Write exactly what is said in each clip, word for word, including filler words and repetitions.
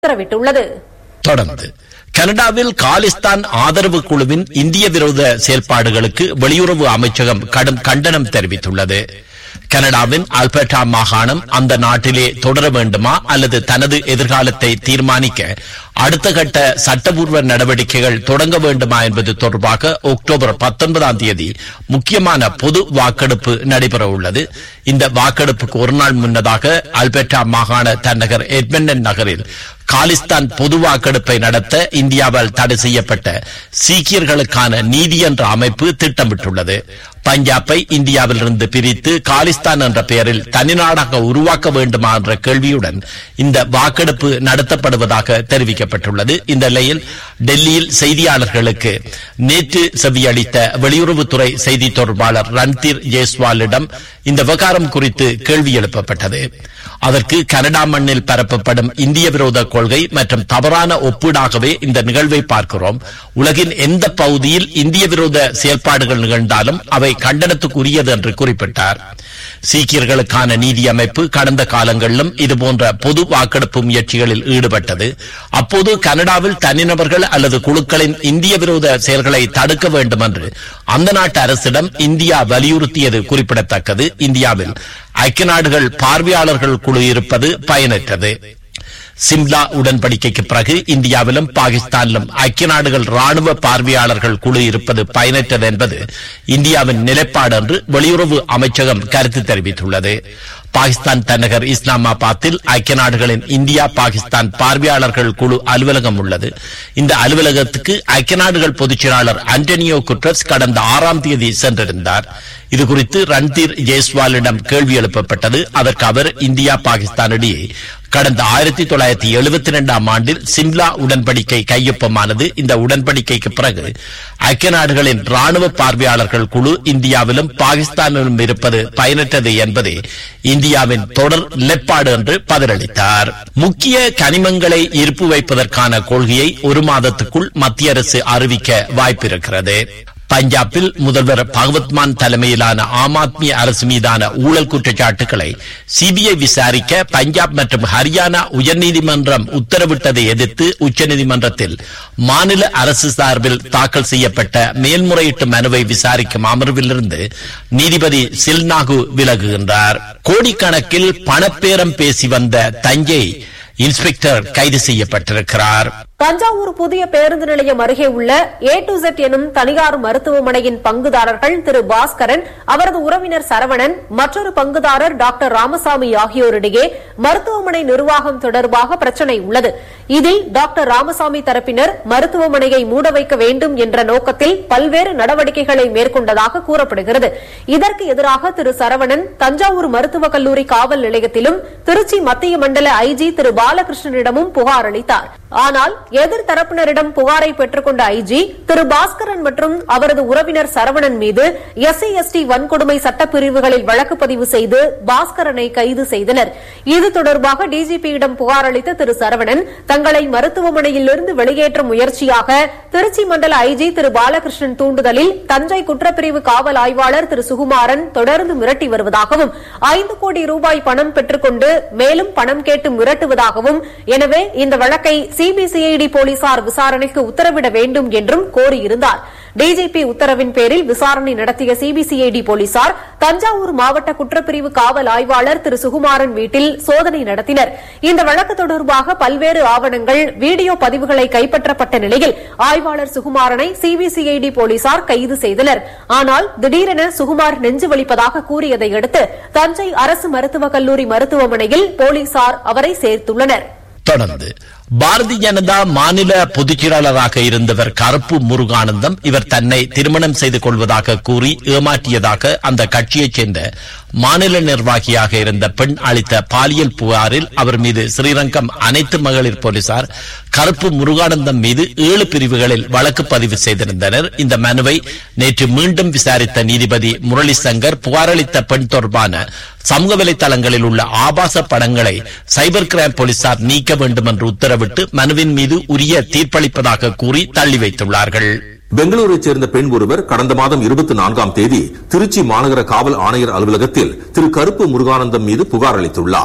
உத்தரவிட்டுள்ளது. தொடர்ந்து கனடாவில் காலிஸ்தான் ஆதரவு குழுவின் இந்திய விரோத செயல்பாடுகளுக்கு வெளியுறவு அமைச்சகம் கடும் கண்டனம் தெரிவித்துள்ளது. கனடாவின் அல்பர்டா மாகாணம் அந்த நாட்டிலே தொடர வேண்டுமா அல்லது தனது எதிர்காலத்தை தீர்மானிக்க அடுத்த கட்ட சட்டபூர்வ நடவடிக்கைகள் தொடங்க வேண்டுமா என்பது தொடர்பாக அக்டோபர் பத்தொன்பதாம் தேதி முக்கியமான பொது வாக்கெடுப்பு நடைபெற உள்ளது. இந்த வாக்கெடுப்புக்கு ஒரு நாள் முன்னதாக அல்பர்டா மாகாண தலைநகர் எட்மண்டன் நகரில் காலிஸ்தான் பொது வாக்கெடுப்பை நடத்த இந்தியாவால் தடை செய்யப்பட்ட சீக்கியர்களுக்கான நீதி என்ற அமைப்பு திட்டமிட்டுள்ளது. பஞ்சாபை இந்தியாவிலிருந்து பிரித்து காலிஸ்தான் என்ற பெயரில் தனிநாடாக உருவாக்க வேண்டுமா என்ற கேள்வியுடன் இந்த வாக்கெடுப்பு நடத்தப்படுவதாக தெரிவிக்கப்பட்டுள்ளது. இந்த நிலையில் டெல்லியில் செய்தியாளர்களுக்கு நேற்று செவியளித்த வெளியுறவுத்துறை செய்தி தொடர்பாளர் ரன்தீர் ஜெய்ஸ்வாலிடம் இந்த விவகாரம் குறித்து கேள்வி எழுப்பப்பட்டது. அதற்கு கனடா மண்ணில் பரப்பப்படும் இந்திய விரோத கொள்கை மற்றும் தவறான ஒப்பீடாகவே இந்த நிகழ்வை பார்க்கிறோம். உலகின் எந்த பகுதியில் இந்திய விரோத செயல்பாடுகள் நிகழ்ந்தாலும் அவை கண்டனத்துக்குரியது என்று குறிப்பிட்டார். சீக்கியர்களுக்கான நீதி அமைப்பு கடந்த காலங்களிலும் இதுபோன்ற பொது வாக்கெடுப்பு முயற்சிகளில் ஈடுபட்டது. அப்போது கனடாவில் தனிநபர்கள் அல்லது குழுக்களின் இந்திய விரோத செயல்களை தடுக்க வேண்டும் என்று அந்த நாட்டு அரசிடம் இந்தியா வலியுறுத்தியது குறிப்பிடத்தக்கது. இந்தியாவில் ஐக்கிய நாடுகள் பார்வையாளர்கள் குழு இருப்பது பயனற்றது. சிம்லா உடன்படிக்கைக்கு பிறகு இந்தியாவிலும் பாகிஸ்தானிலும் ஐக்கிய நாடுகள் ராணுவ பார்வையாளர்கள் குழு இருப்பது பயனற்றது என்பது இந்தியாவின் நிலைப்பாடு என்று வெளியுறவு அமைச்சகம் கருத்து தெரிவித்துள்ளது. பாகிஸ்தான் தலைநகர் இஸ்லாமாபாத்தில் ஐக்கிய நாடுகளின் இந்தியா பாகிஸ்தான் பார்வையாளர்கள் குழு அலுவலகம் உள்ளது. இந்த அலுவலகத்துக்கு ஐக்கிய நாடுகள் பொதுச் செயலாளர் ஆண்டனியோ குட்ரஸ் கடந்த ஆறாம் தேதி சென்றிருந்தார். இதுகுறித்து ரன்தீர் ஜெய்ஸ்வாலிடம் கேள்வி எழுப்பப்பட்டது. அதற்கு அவர் இந்தியா பாகிஸ்தான் இடையே கடந்த ஆயிரத்தி தொள்ளாயிரத்தி எழுபத்தி இரண்டாம் ஆண்டில் சிம்லா உடன்படிக்கை கையொப்பமானது. இந்த உடன்படிக்கைக்கு பிறகு ஐக்கிய நாடுகளின் ராணுவ பார்வையாளர்கள் குழு இந்தியாவிலும் பாகிஸ்தானிலும் இருப்பது பயனற்றது என்பதே இந்தியாவின் தொடர் நிலைப்பாடு என்று பதிலளித்தார். முக்கிய கனிமங்களை இருப்பு வைப்பதற்கான கொள்கையை ஒரு மாதத்துக்குள் மத்திய அரசு அறிவிக்க வாய்ப்பிருக்கிறது. பஞ்சாபில் முதல்வர் பகவத்மான் தலைமையிலான ஆம் ஆத்மி அரசு மீதான ஊழல் குற்றச்சாட்டுகளை சிபிஐ விசாரிக்க பஞ்சாப் மற்றும் ஹரியானா உயர்நீதிமன்றம் உத்தரவிட்டதை எதிர்த்து உச்சநீதிமன்றத்தில் மாநில அரசு சார்பில் தாக்கல் செய்யப்பட்ட மேல்முறையீட்டு மனுவை விசாரிக்கும் அமர்விலிருந்து நீதிபதி சில்நாகு விலகுகின்றார். கோடிக்கணக்கில் பணப்பேரம் பேசி வந்த தஞ்சை இன்ஸ்பெக்டர் கைது செய்யப்பட்டிருக்கிறார். தஞ்சாவூர் புதிய பேருந்து நிலையம் அருகே உள்ள ஏ டு ஜெட் எனும் தனியார் மருத்துவமனையின் பங்குதாரர்கள் திரு பாஸ்கரன், அவரது உறவினர் சரவணன், மற்றொரு பங்குதாரர் டாக்டர் ராமசாமி ஆகியோரிடையே மருத்துவமனை நிர்வாகம் தொடர்பாக பிரச்சினை உள்ளது. இதில் டாக்டர் ராமசாமி தரப்பினர் மருத்துவமனையை மூட வைக்க வேண்டும் என்ற நோக்கத்தில் பல்வேறு நடவடிக்கைகளை மேற்கொண்டதாக கூறப்படுகிறது. இதற்கு எதிராக திரு சரவணன் தஞ்சாவூர் மருத்துவக் கல்லூரி காவல் நிலையத்திலும் திருச்சி மத்திய மண்டல ஐஜி திரு பாலகிருஷ்ணனிடமும் புகார் அளித்தார். ஆனால் எதிர்த்தரப்பினரிடம் புகாரை பெற்றுக் கொண்ட ஐஜி திரு பாஸ்கரன் மற்றும் அவரது உறவினர் சரவணன் மீது எஸ்சி எஸ்டி வன்கொடுமை சட்டப்பிரிவுகளில் வழக்கு பதிவு செய்து பாஸ்கரனை கைது செய்தனர். இது தொடர்பாக டிஜிபியிடம் புகார் அளித்த திரு சரவணன் தங்களை மருத்துவமனையிலிருந்து வெளியேற்றும் முயற்சியாக திருச்சி மண்டல ஐஜி திரு பாலகிருஷ்ணன் தூண்டுதலில் தஞ்சை குற்றப்பிரிவு காவல் ஆய்வாளர் திரு சுகுமாரன் தொடர்ந்து மிரட்டி வருவதாகவும் ஐந்து கோடி ரூபாய் பணம் பெற்றுக்கொண்டு மேலும் பணம் கேட்டு மிரட்டுவதாகவும், எனவே இந்த வழக்கை சிபிசிஐடி போலீசார் விசாரணைக்கு உத்தரவிட வேண்டும் என்றும் கோரியிருந்தார். டிஜிபி உத்தரவின் பேரில் விசாரணை நடத்திய சிபிசிஐடி போலீசார் தஞ்சாவூர் மாவட்ட குற்றப்பிரிவு காவல் ஆய்வாளர் திரு சுகுமாரன் வீட்டில் சோதனை நடத்தினர். இந்த வழக்கு தொடர்பாக பல்வேறு ஆவணங்கள், வீடியோ பதிவுகளை கைப்பற்றப்பட்ட நிலையில் ஆய்வாளர் சுகுமாரனை சிபிசிஐடி போலீசார் கைது செய்தனர். ஆனால் திடீரென சுகுமார் நெஞ்சு வலிப்பதாக கூறியதை அடுத்து தஞ்சை அரசு மருத்துவக் கல்லூரி மருத்துவமனையில் போலீசார் அவரை சேர்த்துள்ளனர். தொடர்ந்து பாரதிய ஜனதா மாநில பொதுச் செயலாளராக இருந்தவர் கருப்பு முருகானந்தம் இவர் தன்னை திருமணம் செய்து கொள்வதாக கூறி ஏமாற்றியதாக அந்த கட்சியைச் சேர்ந்த மாநில நிர்வாகியாக இருந்த பெண் அளித்த பாலியல் புகாரில் அவர் மீது ஸ்ரீரங்கம் அனைத்து மகளிர் போலீசார் கருப்பு முருகானந்தம் மீது ஏழு பிரிவுகளில் வழக்கு பதிவு செய்திருந்தனர். இந்த மனுவை நேற்று மீண்டும் விசாரித்த நீதிபதி முரளி சங்கர் புகார் அளித்த பெண் தொடர்பான சமூக வலைதளங்களில் உள்ள ஆபாச படங்களை சைபர் கிரைம் போலீசார் நீக்க வேண்டும் என்று உத்தரவிட்டு மனுவின் மீது உரிய தீர்ப்பளிப்பதாக கூறி தள்ளி வைத்துள்ளார்கள். பெங்களூரைச் சேர்ந்த பெண் ஒருவர் கடந்த மாதம் இருபத்தி நான்காம் தேதி திருச்சி மாநகர காவல் ஆணையர் அலுவலகத்தில் திரு கருப்பு முருகானந்தம் மீது புகார் அளித்துள்ளார்.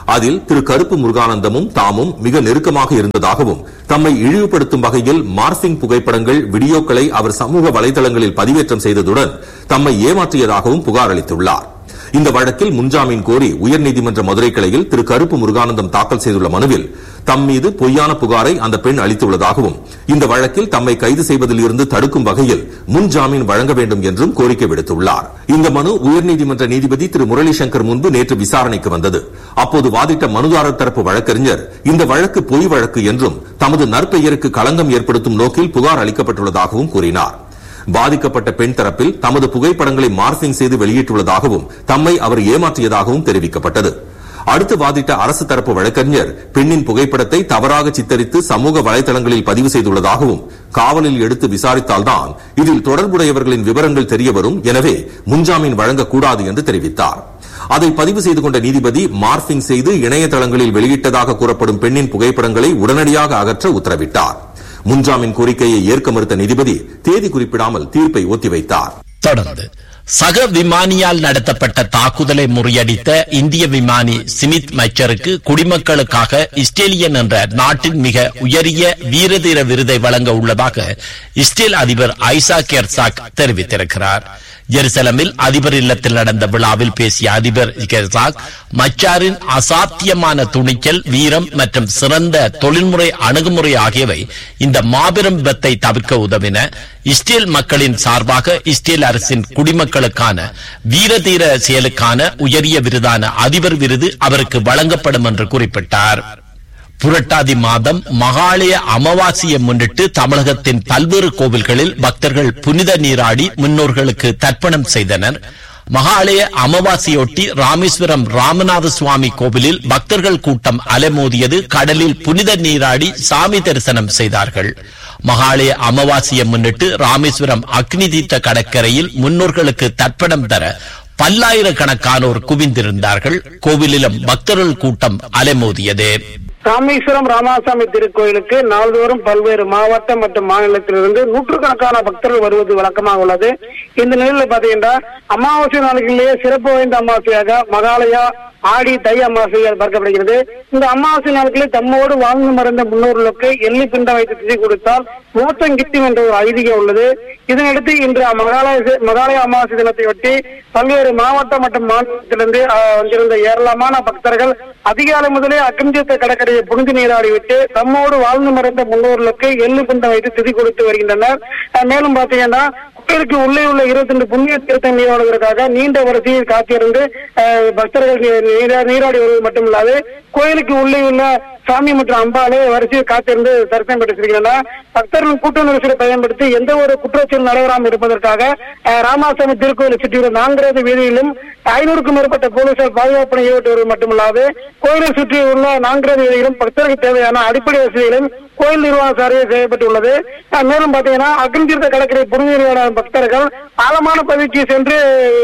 அதில் திரு கருப்பு முருகானந்தமும் தாமும் மிக நெருக்கமாக இருந்ததாகவும் தம்மை இழிவுபடுத்தும் வகையில் மார்பிங் புகைப்படங்கள் வீடியோக்களை அவர் சமூக வலைதளங்களில் பதிவேற்றம் செய்ததுடன் தம்மை ஏமாற்றியதாகவும் புகார் அளித்துள்ளார். இந்த வழக்கில் முன்ஜாமீன் கோரி உயர்நீதிமன்ற மதுரை கிளையில் திரு கருப்பு முருகானந்தம் தாக்கல் செய்துள்ள மனுவில் தம் மீது பொய்யான புகாரை அந்த பெண் அளித்துள்ளதாகவும் இந்த வழக்கில் தம்மை கைது செய்வதில் இருந்து தடுக்கும் வகையில் முன்ஜாமீன் வழங்க வேண்டும் என்றும் கோரிக்கை விடுத்துள்ளார். இந்த மனு உயர்நீதிமன்ற நீதிபதி திரு முரளி சங்கர் முன்பு நேற்று விசாரணைக்கு வந்தது. அப்போது வாதிட்ட மனுதாரர் தரப்பு வழக்கறிஞர் இந்த வழக்கு பொய் வழக்கு என்றும் தமது நற்பெயருக்கு களங்கம் ஏற்படுத்தும் நோக்கில் புகார் அளிக்கப்பட்டுள்ளதாகவும் கூறினார். பாதிக்கப்பட்ட பெண் தரப்பில் தமது புகைப்படங்களை மார்பிங் செய்து வெளியிட்டுள்ளதாகவும் தம்மை அவர் ஏமாற்றியதாகவும் தெரிவிக்கப்பட்டது. அடுத்து வாதிட்ட அரசு தரப்பு வழக்கறிஞர் பெண்ணின் புகைப்படத்தை தவறாக சித்தரித்து சமூக வலைதளங்களில் பதிவு செய்துள்ளதாகவும் காவலில் எடுத்து விசாரித்தால்தான் இதில் தொடர்புடையவர்களின் விவரங்கள் தெரியவரும், எனவே முன்ஜாமீன் வழங்கக்கூடாது என்று தெரிவித்தார். அதை பதிவு செய்து கொண்ட நீதிபதி மார்பிங் செய்து இணையதளங்களில் வெளியிட்டதாக கூறப்படும் பெண்ணின் புகைப்படங்களை உடனடியாக அகற்ற உத்தரவிட்டார். முன்ஜாமீன் கோரிக்கையை ஏற்க மறுத்த நீதிபதி தேதி குறிப்பிடாமல் தீர்ப்பை ஒத்திவைத்தார். தொடர்ந்து சக விமானியால் நடத்தப்பட்ட தாக்குதலை முறியடித்த இந்திய விமானி சிமித் மச்சருக்கு குடிமக்களுக்காக இஸ்ரேலியன் என்ற நாட்டின் மிக உயரிய வீரதீர விருதை வழங்க உள்ளதாக இஸ்ரேல் அதிபர் ஐசாக் ஹெர்சாக் தெரிவித்திருக்கிறார். ஜெருசலமில் அதிபர் இல்லத்தில் நடந்த விழாவில் பேசிய அதிபர் ஹெர்சாக் மச்சாரின் அசாத்தியமான துணிச்சல், வீரம் மற்றும் சிறந்த தொழில்முறை அணுகுமுறை ஆகியவை இந்த மாபெரும் விபத்தை தவிர்க்க உதவின. இஸ்ரேல் மக்களின் சார்பாக இஸ்ரேல் அரசின் குடிமக்களுக்கான வீரதீர செயலுக்கான உயரிய விருதான அதிபர் விருது அவருக்கு வழங்கப்படும் என்று குறிப்பிட்டார். புரட்டாதி மாதம் மகாலய அமாவாசையை முன்னிட்டு தமிழகத்தின் பல்வேறு கோவில்களில் பக்தர்கள் புனித நீராடி முன்னோர்களுக்கு தர்ப்பணம் செய்தனர். மகாலய அமாவாசையொட்டி ராமேஸ்வரம் ராமநாத சுவாமி கோவிலில் பக்தர்கள் கூட்டம் அலைமோதியது. கடலில் புனித நீராடி சாமி தரிசனம் செய்தார்கள். மகாலய அமாவாசையை முன்னிட்டு ராமேஸ்வரம் அக்னி தீர்த்த கடற்கரையில் முன்னோர்களுக்கு தர்ப்பணம் தர பல்லாயிரக்கணக்கானோர் குவிந்திருந்தார்கள். கோவிலிலும் பக்தர்கள் கூட்டம் அலைமோதியது. ராமேஸ்வரம் ராமசாமி திருக்கோயிலுக்கு நாள்தோறும் பல்வேறு மாவட்டம் மற்றும் மாநிலத்திலிருந்து நூற்றுக்கணக்கான பக்தர்கள் வருவது வழக்கமாக உள்ளது. இந்த நிலையில் பாத்தீங்கன்னா அமாவாசை நாட்களிலேயே சிறப்பு வாய்ந்த அமாவாசையாக மகாலயா ஆடி தை அமாவாசையால் பார்க்கப்படுகிறது. இந்த அமாவாசை நாட்களில் தம்மோடு வாழ்ந்து மறைந்த முன்னோர்களுக்கு எள்ளி பிண்டம் வைத்து திதி கொடுத்தால் மோசம் கிட்டும் என்ற ஒரு ஐதீகம் உள்ளது. இதனையடுத்து இன்று மகாலய மகாலய அமாவாசை தினத்தையொட்டி பல்வேறு மாவட்டம் மற்றும் மாநிலத்திலிருந்து வந்திருந்த ஏராளமான பக்தர்கள் அதிகாலை முதலே அக்னிதீர்த்த கடற்கரையை புனித நீராடிவிட்டு தம்மோடு வாழ்ந்து மறைந்த முன்னோர்களுக்கு எள்ளு பிண்டம் வைத்து திதி கொடுத்து வருகின்றனர். மேலும் பாத்தீங்கன்னா கோயிலுக்கு உள்ளே உள்ள இருபத்தி ரெண்டு புண்ணிய தீர்த்தம் நீராடுவதற்காக நீண்ட வரிசையில் காத்திருந்து பக்தர்கள் நீராடி வருவது மட்டுமில்லாது கோயிலுக்கு உள்ளே உள்ள சாமி மற்றும் அம்பாலே வரிசையில் காத்திருந்து தரிசனம் பெற்றிருக்கின்றனர். பக்தர்கள் கூட்ட நெரிசலை பயன்படுத்தி எந்த ஒரு குற்றச்செயல் நடைபெறாமல் இருப்பதற்காக ராமசாமி திருக்கோயிலை சுற்றியுள்ள நான்காவது வீதியிலும் ஐநூறுக்கும் மேற்பட்ட போலீசார் பாதுகாப்பு ஈடுபட்டு வருவது மட்டுமில்லாது கோயிலை சுற்றியுள்ள நான்காவது வீதியிலும் பக்தர்களுக்கு தேவையான அடிப்படை வசதிகளும் கோயில் நிர்வாக சார்பில் செய்யப்பட்டுள்ளது. மேலும் பாத்தீங்கன்னா அக்னி தீர்த்த கடற்கரை புனித நீராட பக்தர்கள் ஆழமான பகுதிக்கு சென்று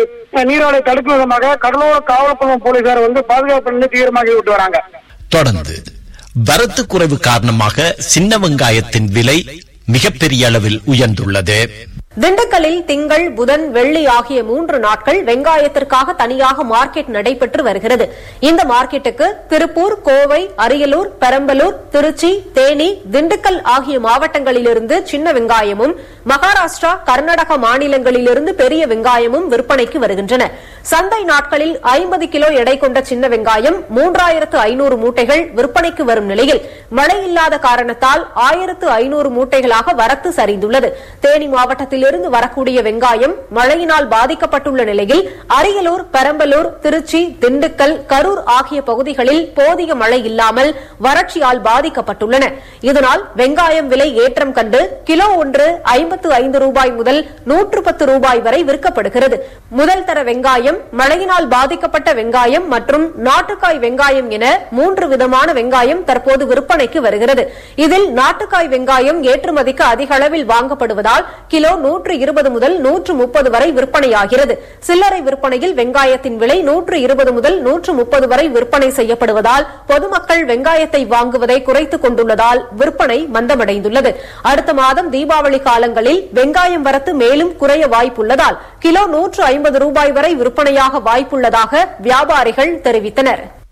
நீராடை தடுக்கும் விதமாக கடலோர காவல்துறை போலீசார் வந்து பாதுகாப்பு தீவிரமாக விட்டு வராங்க. தொடர்ந்து வரத்து குறைவு காரணமாக சின்ன வெங்காயத்தின் விலை மிகப்பெரிய அளவில் உயர்ந்துள்ளது. திண்டுக்கல்லில் திங்கள், புதன், வெள்ளி ஆகிய மூன்று நாட்கள் வெங்காயத்திற்காக தனியாக மார்க்கெட் நடைபெற்று வருகிறது. இந்த மார்க்கெட்டுக்கு திருப்பூர், கோவை, அரியலூர், பெரம்பலூர், திருச்சி, தேனி, திண்டுக்கல் ஆகிய மாவட்டங்களிலிருந்து சின்ன வெங்காயமும், மகாராஷ்டிரா, கர்நாடகா மாநிலங்களிலிருந்து பெரிய வெங்காயமும் விற்பனைக்கு வருகின்றன. சந்தை நாட்களில் ஐம்பது கிலோ எடை கொண்ட சின்ன வெங்காயம் மூன்றாயிரத்து ஐநூறு மூட்டைகள் விற்பனைக்கு வரும் நிலையில் மழை இல்லாத காரணத்தால் ஆயிரத்து ஐநூறு மூட்டைகளாக வரத்து சரிந்துள்ளது. தேனி மாவட்டத்தில் இருந்து வரக்கூடிய வெங்காயம் மழையினால் பாதிக்கப்பட்டுள்ள நிலையில் அரியலூர், பெரம்பலூர், திருச்சி, திண்டுக்கல், கரூர் ஆகிய பகுதிகளில் போதிய மழை இல்லாமல் வறட்சியால் பாதிக்கப்பட்டுள்ளன. இதனால் வெங்காயம் விலை ஏற்றம் கண்டு கிலோ ஒன்று ஐம்பத்து ஐந்து ரூபாய் முதல் நூற்று பத்து ரூபாய் வரை விற்கப்படுகிறது. முதல் தர வெங்காயம், மழையினால் பாதிக்கப்பட்ட வெங்காயம் மற்றும் நாட்டுக்காய் வெங்காயம் என மூன்று விதமான வெங்காயம் தற்போது விற்பனைக்கு வருகிறது. இதில் நாட்டுக்காய் வெங்காயம் ஏற்றுமதிக்கு அதிக அளவில் வாங்கப்படுவதால் கிலோ நூற்று இருபது முதல் நூற்று முப்பது வரை விற்பனையாகிறது. சில்லறை விற்பனையில் வெங்காயத்தின் விலை நூற்று இருபது முதல் நூற்று முப்பது வரை விற்பனை செய்யப்படுவதால் பொதுமக்கள் வெங்காயத்தை வாங்குவதை குறைத்துக் கொண்டுள்ளதால் விற்பனை மந்தமடைந்துள்ளது. அடுத்த மாதம் தீபாவளி காலங்களில் வெங்காயம் வரத்து மேலும் குறைய வாய்ப்புள்ளதால் கிலோ நூற்று ஐம்பது ரூபாய் வரை விற்பனையாக வாய்ப்புள்ளதாக வியாபாரிகள் தெரிவித்தனர்.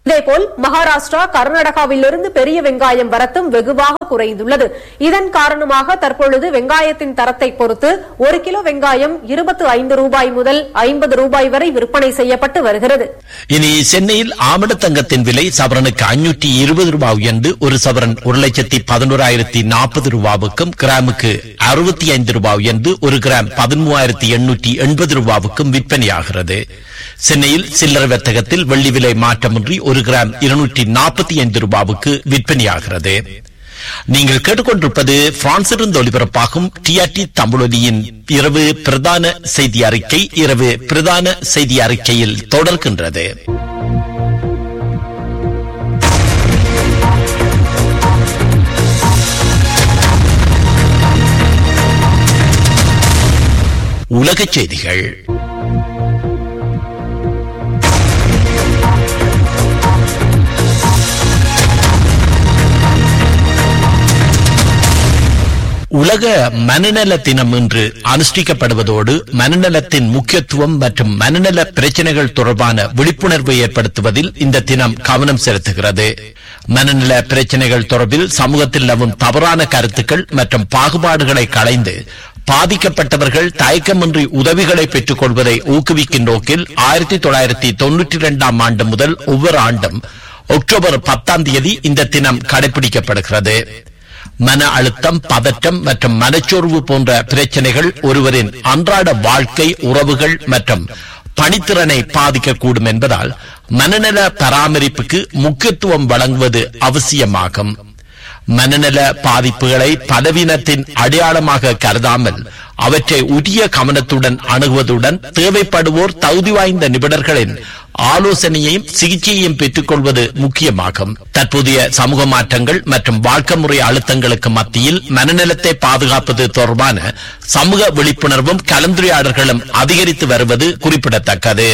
இதேபோல் மகாராஷ்டிரா, கர்நாடகாவிலிருந்து பெரிய வெங்காயம் வரத்தும் வெகுவாக குறைந்துள்ளது. இதன் காரணமாக தற்பொழுது வெங்காயத்தின் தரத்தை பொறுத்து ஒரு கிலோ வெங்காயம் இருபத்தி ஐந்து ரூபாய் முதல் ஐம்பது ரூபாய் வரை விற்பனை செய்யப்பட்டு வருகிறது. இனி சென்னையில் ஆமணத்தங்கத்தின் விலை சவரனுக்கு ஐநூற்றி இருபது ரூபாய் உயர்ந்து ஒரு சவரன் ஒரு லட்சத்தி பதினோராயிரத்தி நாற்பது ரூபாவுக்கும், கிராமுக்கு அறுபத்தி ஐந்து ரூபாய் உயர்ந்து ஒரு கிராம் பதிமூவாயிரத்தி எண்ணூற்றி எண்பது ரூபாவுக்கும் விற்பனையாகிறது. சென்னையில் சில்லறை வர்த்தகத்தில் வெள்ளி விலை மாற்றமின்றி ஒரு கிராம் இருநூற்றி நாற்பத்தி ஐந்து ரூபாவுக்கு விற்பனையாகிறது. நீங்கள் கேட்டுக்கொண்டிருப்பது பிரான்சிலிருந்து ஒலிபரப்பாகும் டிஆர்டி தமிழொலியின் இரவு பிரதான செய்தி அறிக்கை. இரவு பிரதான செய்தி அறிக்கையில் தொடர்கின்றது. உலகச் செய்திகள். உலக மனநல தினம் இன்று அனுஷ்டிக்கப்படுவதோடு மனநலத்தின் முக்கியத்துவம் மற்றும் மனநல பிரச்சனைகள் தொடர்பான விழிப்புணர்வை ஏற்படுத்துவதில் இந்த தினம் கவனம் செலுத்துகிறது. மனநல பிரச்சனைகள் தொடர்பில் சமூகத்தில் நிலவும் தவறான கருத்துக்கள் மற்றும் பாகுபாடுகளை களைந்து பாதிக்கப்பட்டவர்கள் தயக்கமின்றி உதவிகளை பெற்றுக் கொள்வதை ஊக்குவிக்கும் நோக்கில் ஆயிரத்தி தொள்ளாயிரத்தி தொன்னூற்றி இரண்டாம் ஆண்டு முதல் ஒவ்வொரு ஆண்டும் அக்டோபர் பத்தாம் தேதி இந்த தினம் கடைபிடிக்கப்படுகிறது. மன அழுத்தம், பதற்றம் மற்றும் மனச்சோர்வு போன்ற பிரச்சனைகள் ஒருவரின் அன்றாட வாழ்க்கை, உறவுகள் மற்றும் பணித்திறனை பாதிக்கக்கூடும் என்பதால் மனநல பராமரிப்புக்கு முக்கியத்துவம் வழங்குவது அவசியமாகும். மனநல பாதிப்புகளை பலவீனத்தின் அடையாளமாக கருதாமல் அவற்றை உரிய கவனத்துடன் அணுகுவதுடன் தேவைப்படுவோர் தகுதி வாய்ந்த நிபுணர்களின் ஆலோசனையையும் சிகிச்சையையும் பெற்றுக் கொள்வது முக்கியமாகும். தற்போதைய சமூக மாற்றங்கள் மற்றும் வாழ்க்கை முறை அழுத்தங்களுக்கு மத்தியில் மனநலத்தை பாதுகாப்பது தொடர்பான சமூக விழிப்புணர்வும் கலந்துரையாடல்களும் அதிகரித்து வருவது குறிப்பிடத்தக்கது.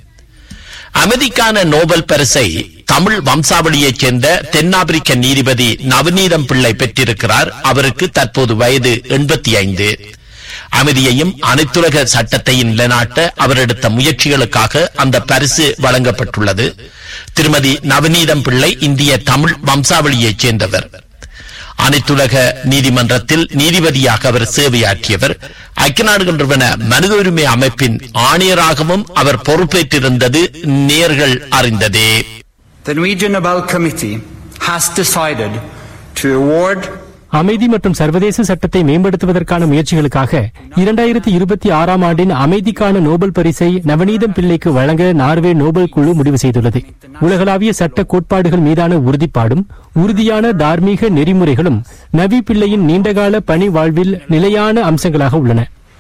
அமைதிக்கான நோபல் பரிசை தமிழ் வம்சாவளியைச் சேர்ந்த தென்னாப்பிரிக்க நீதிபதி நவநீதம் பிள்ளை பெற்றிருக்கிறார். அவருக்கு தற்போது வயது எண்பத்தி ஐந்து. அமைதியையும் அனைத்துலக சட்டத்தையும் நிலைநாட்ட அவர் எடுத்த முயற்சிகளுக்காக அந்த பரிசு வழங்கப்பட்டுள்ளது. திருமதி நவநீதம் பிள்ளை இந்திய தமிழ் வம்சாவளியைச் சேர்ந்தவர். அனைத்துலக நீதிமன்றத்தில் நீதிபதியாக அவர் சேவையாற்றியவர். ஐக்கிய நாடுகள் நிறுவன மனித உரிமை அமைப்பின் ஆணையராகவும் அவர் பொறுப்பேற்றிருந்தது நேர்கள் அறிந்ததே. The Norwegian Nobel Committee has decided to award அமைதி மற்றும் சர்வதேச சட்டத்தை மேம்படுத்துவதற்கான முயற்சிகளுக்காக இரண்டாயிரத்தி இருபத்தி ஆறாம் ஆண்டின் அமைதிக்கான நோபல் பரிசை நவநீதம் பிள்ளைக்கு வழங்க நார்வே நோபல் குழு முடிவு செய்துள்ளது. உலகளாவிய சட்ட கோட்பாடுகள் மீதான உறுதிப்பாடும் உறுதியான தார்மீக நெறிமுறைகளும் நவி பிள்ளையின் நீண்டகால பணி வாழ்வில் நிலையான அம்சங்களாக உள்ளன.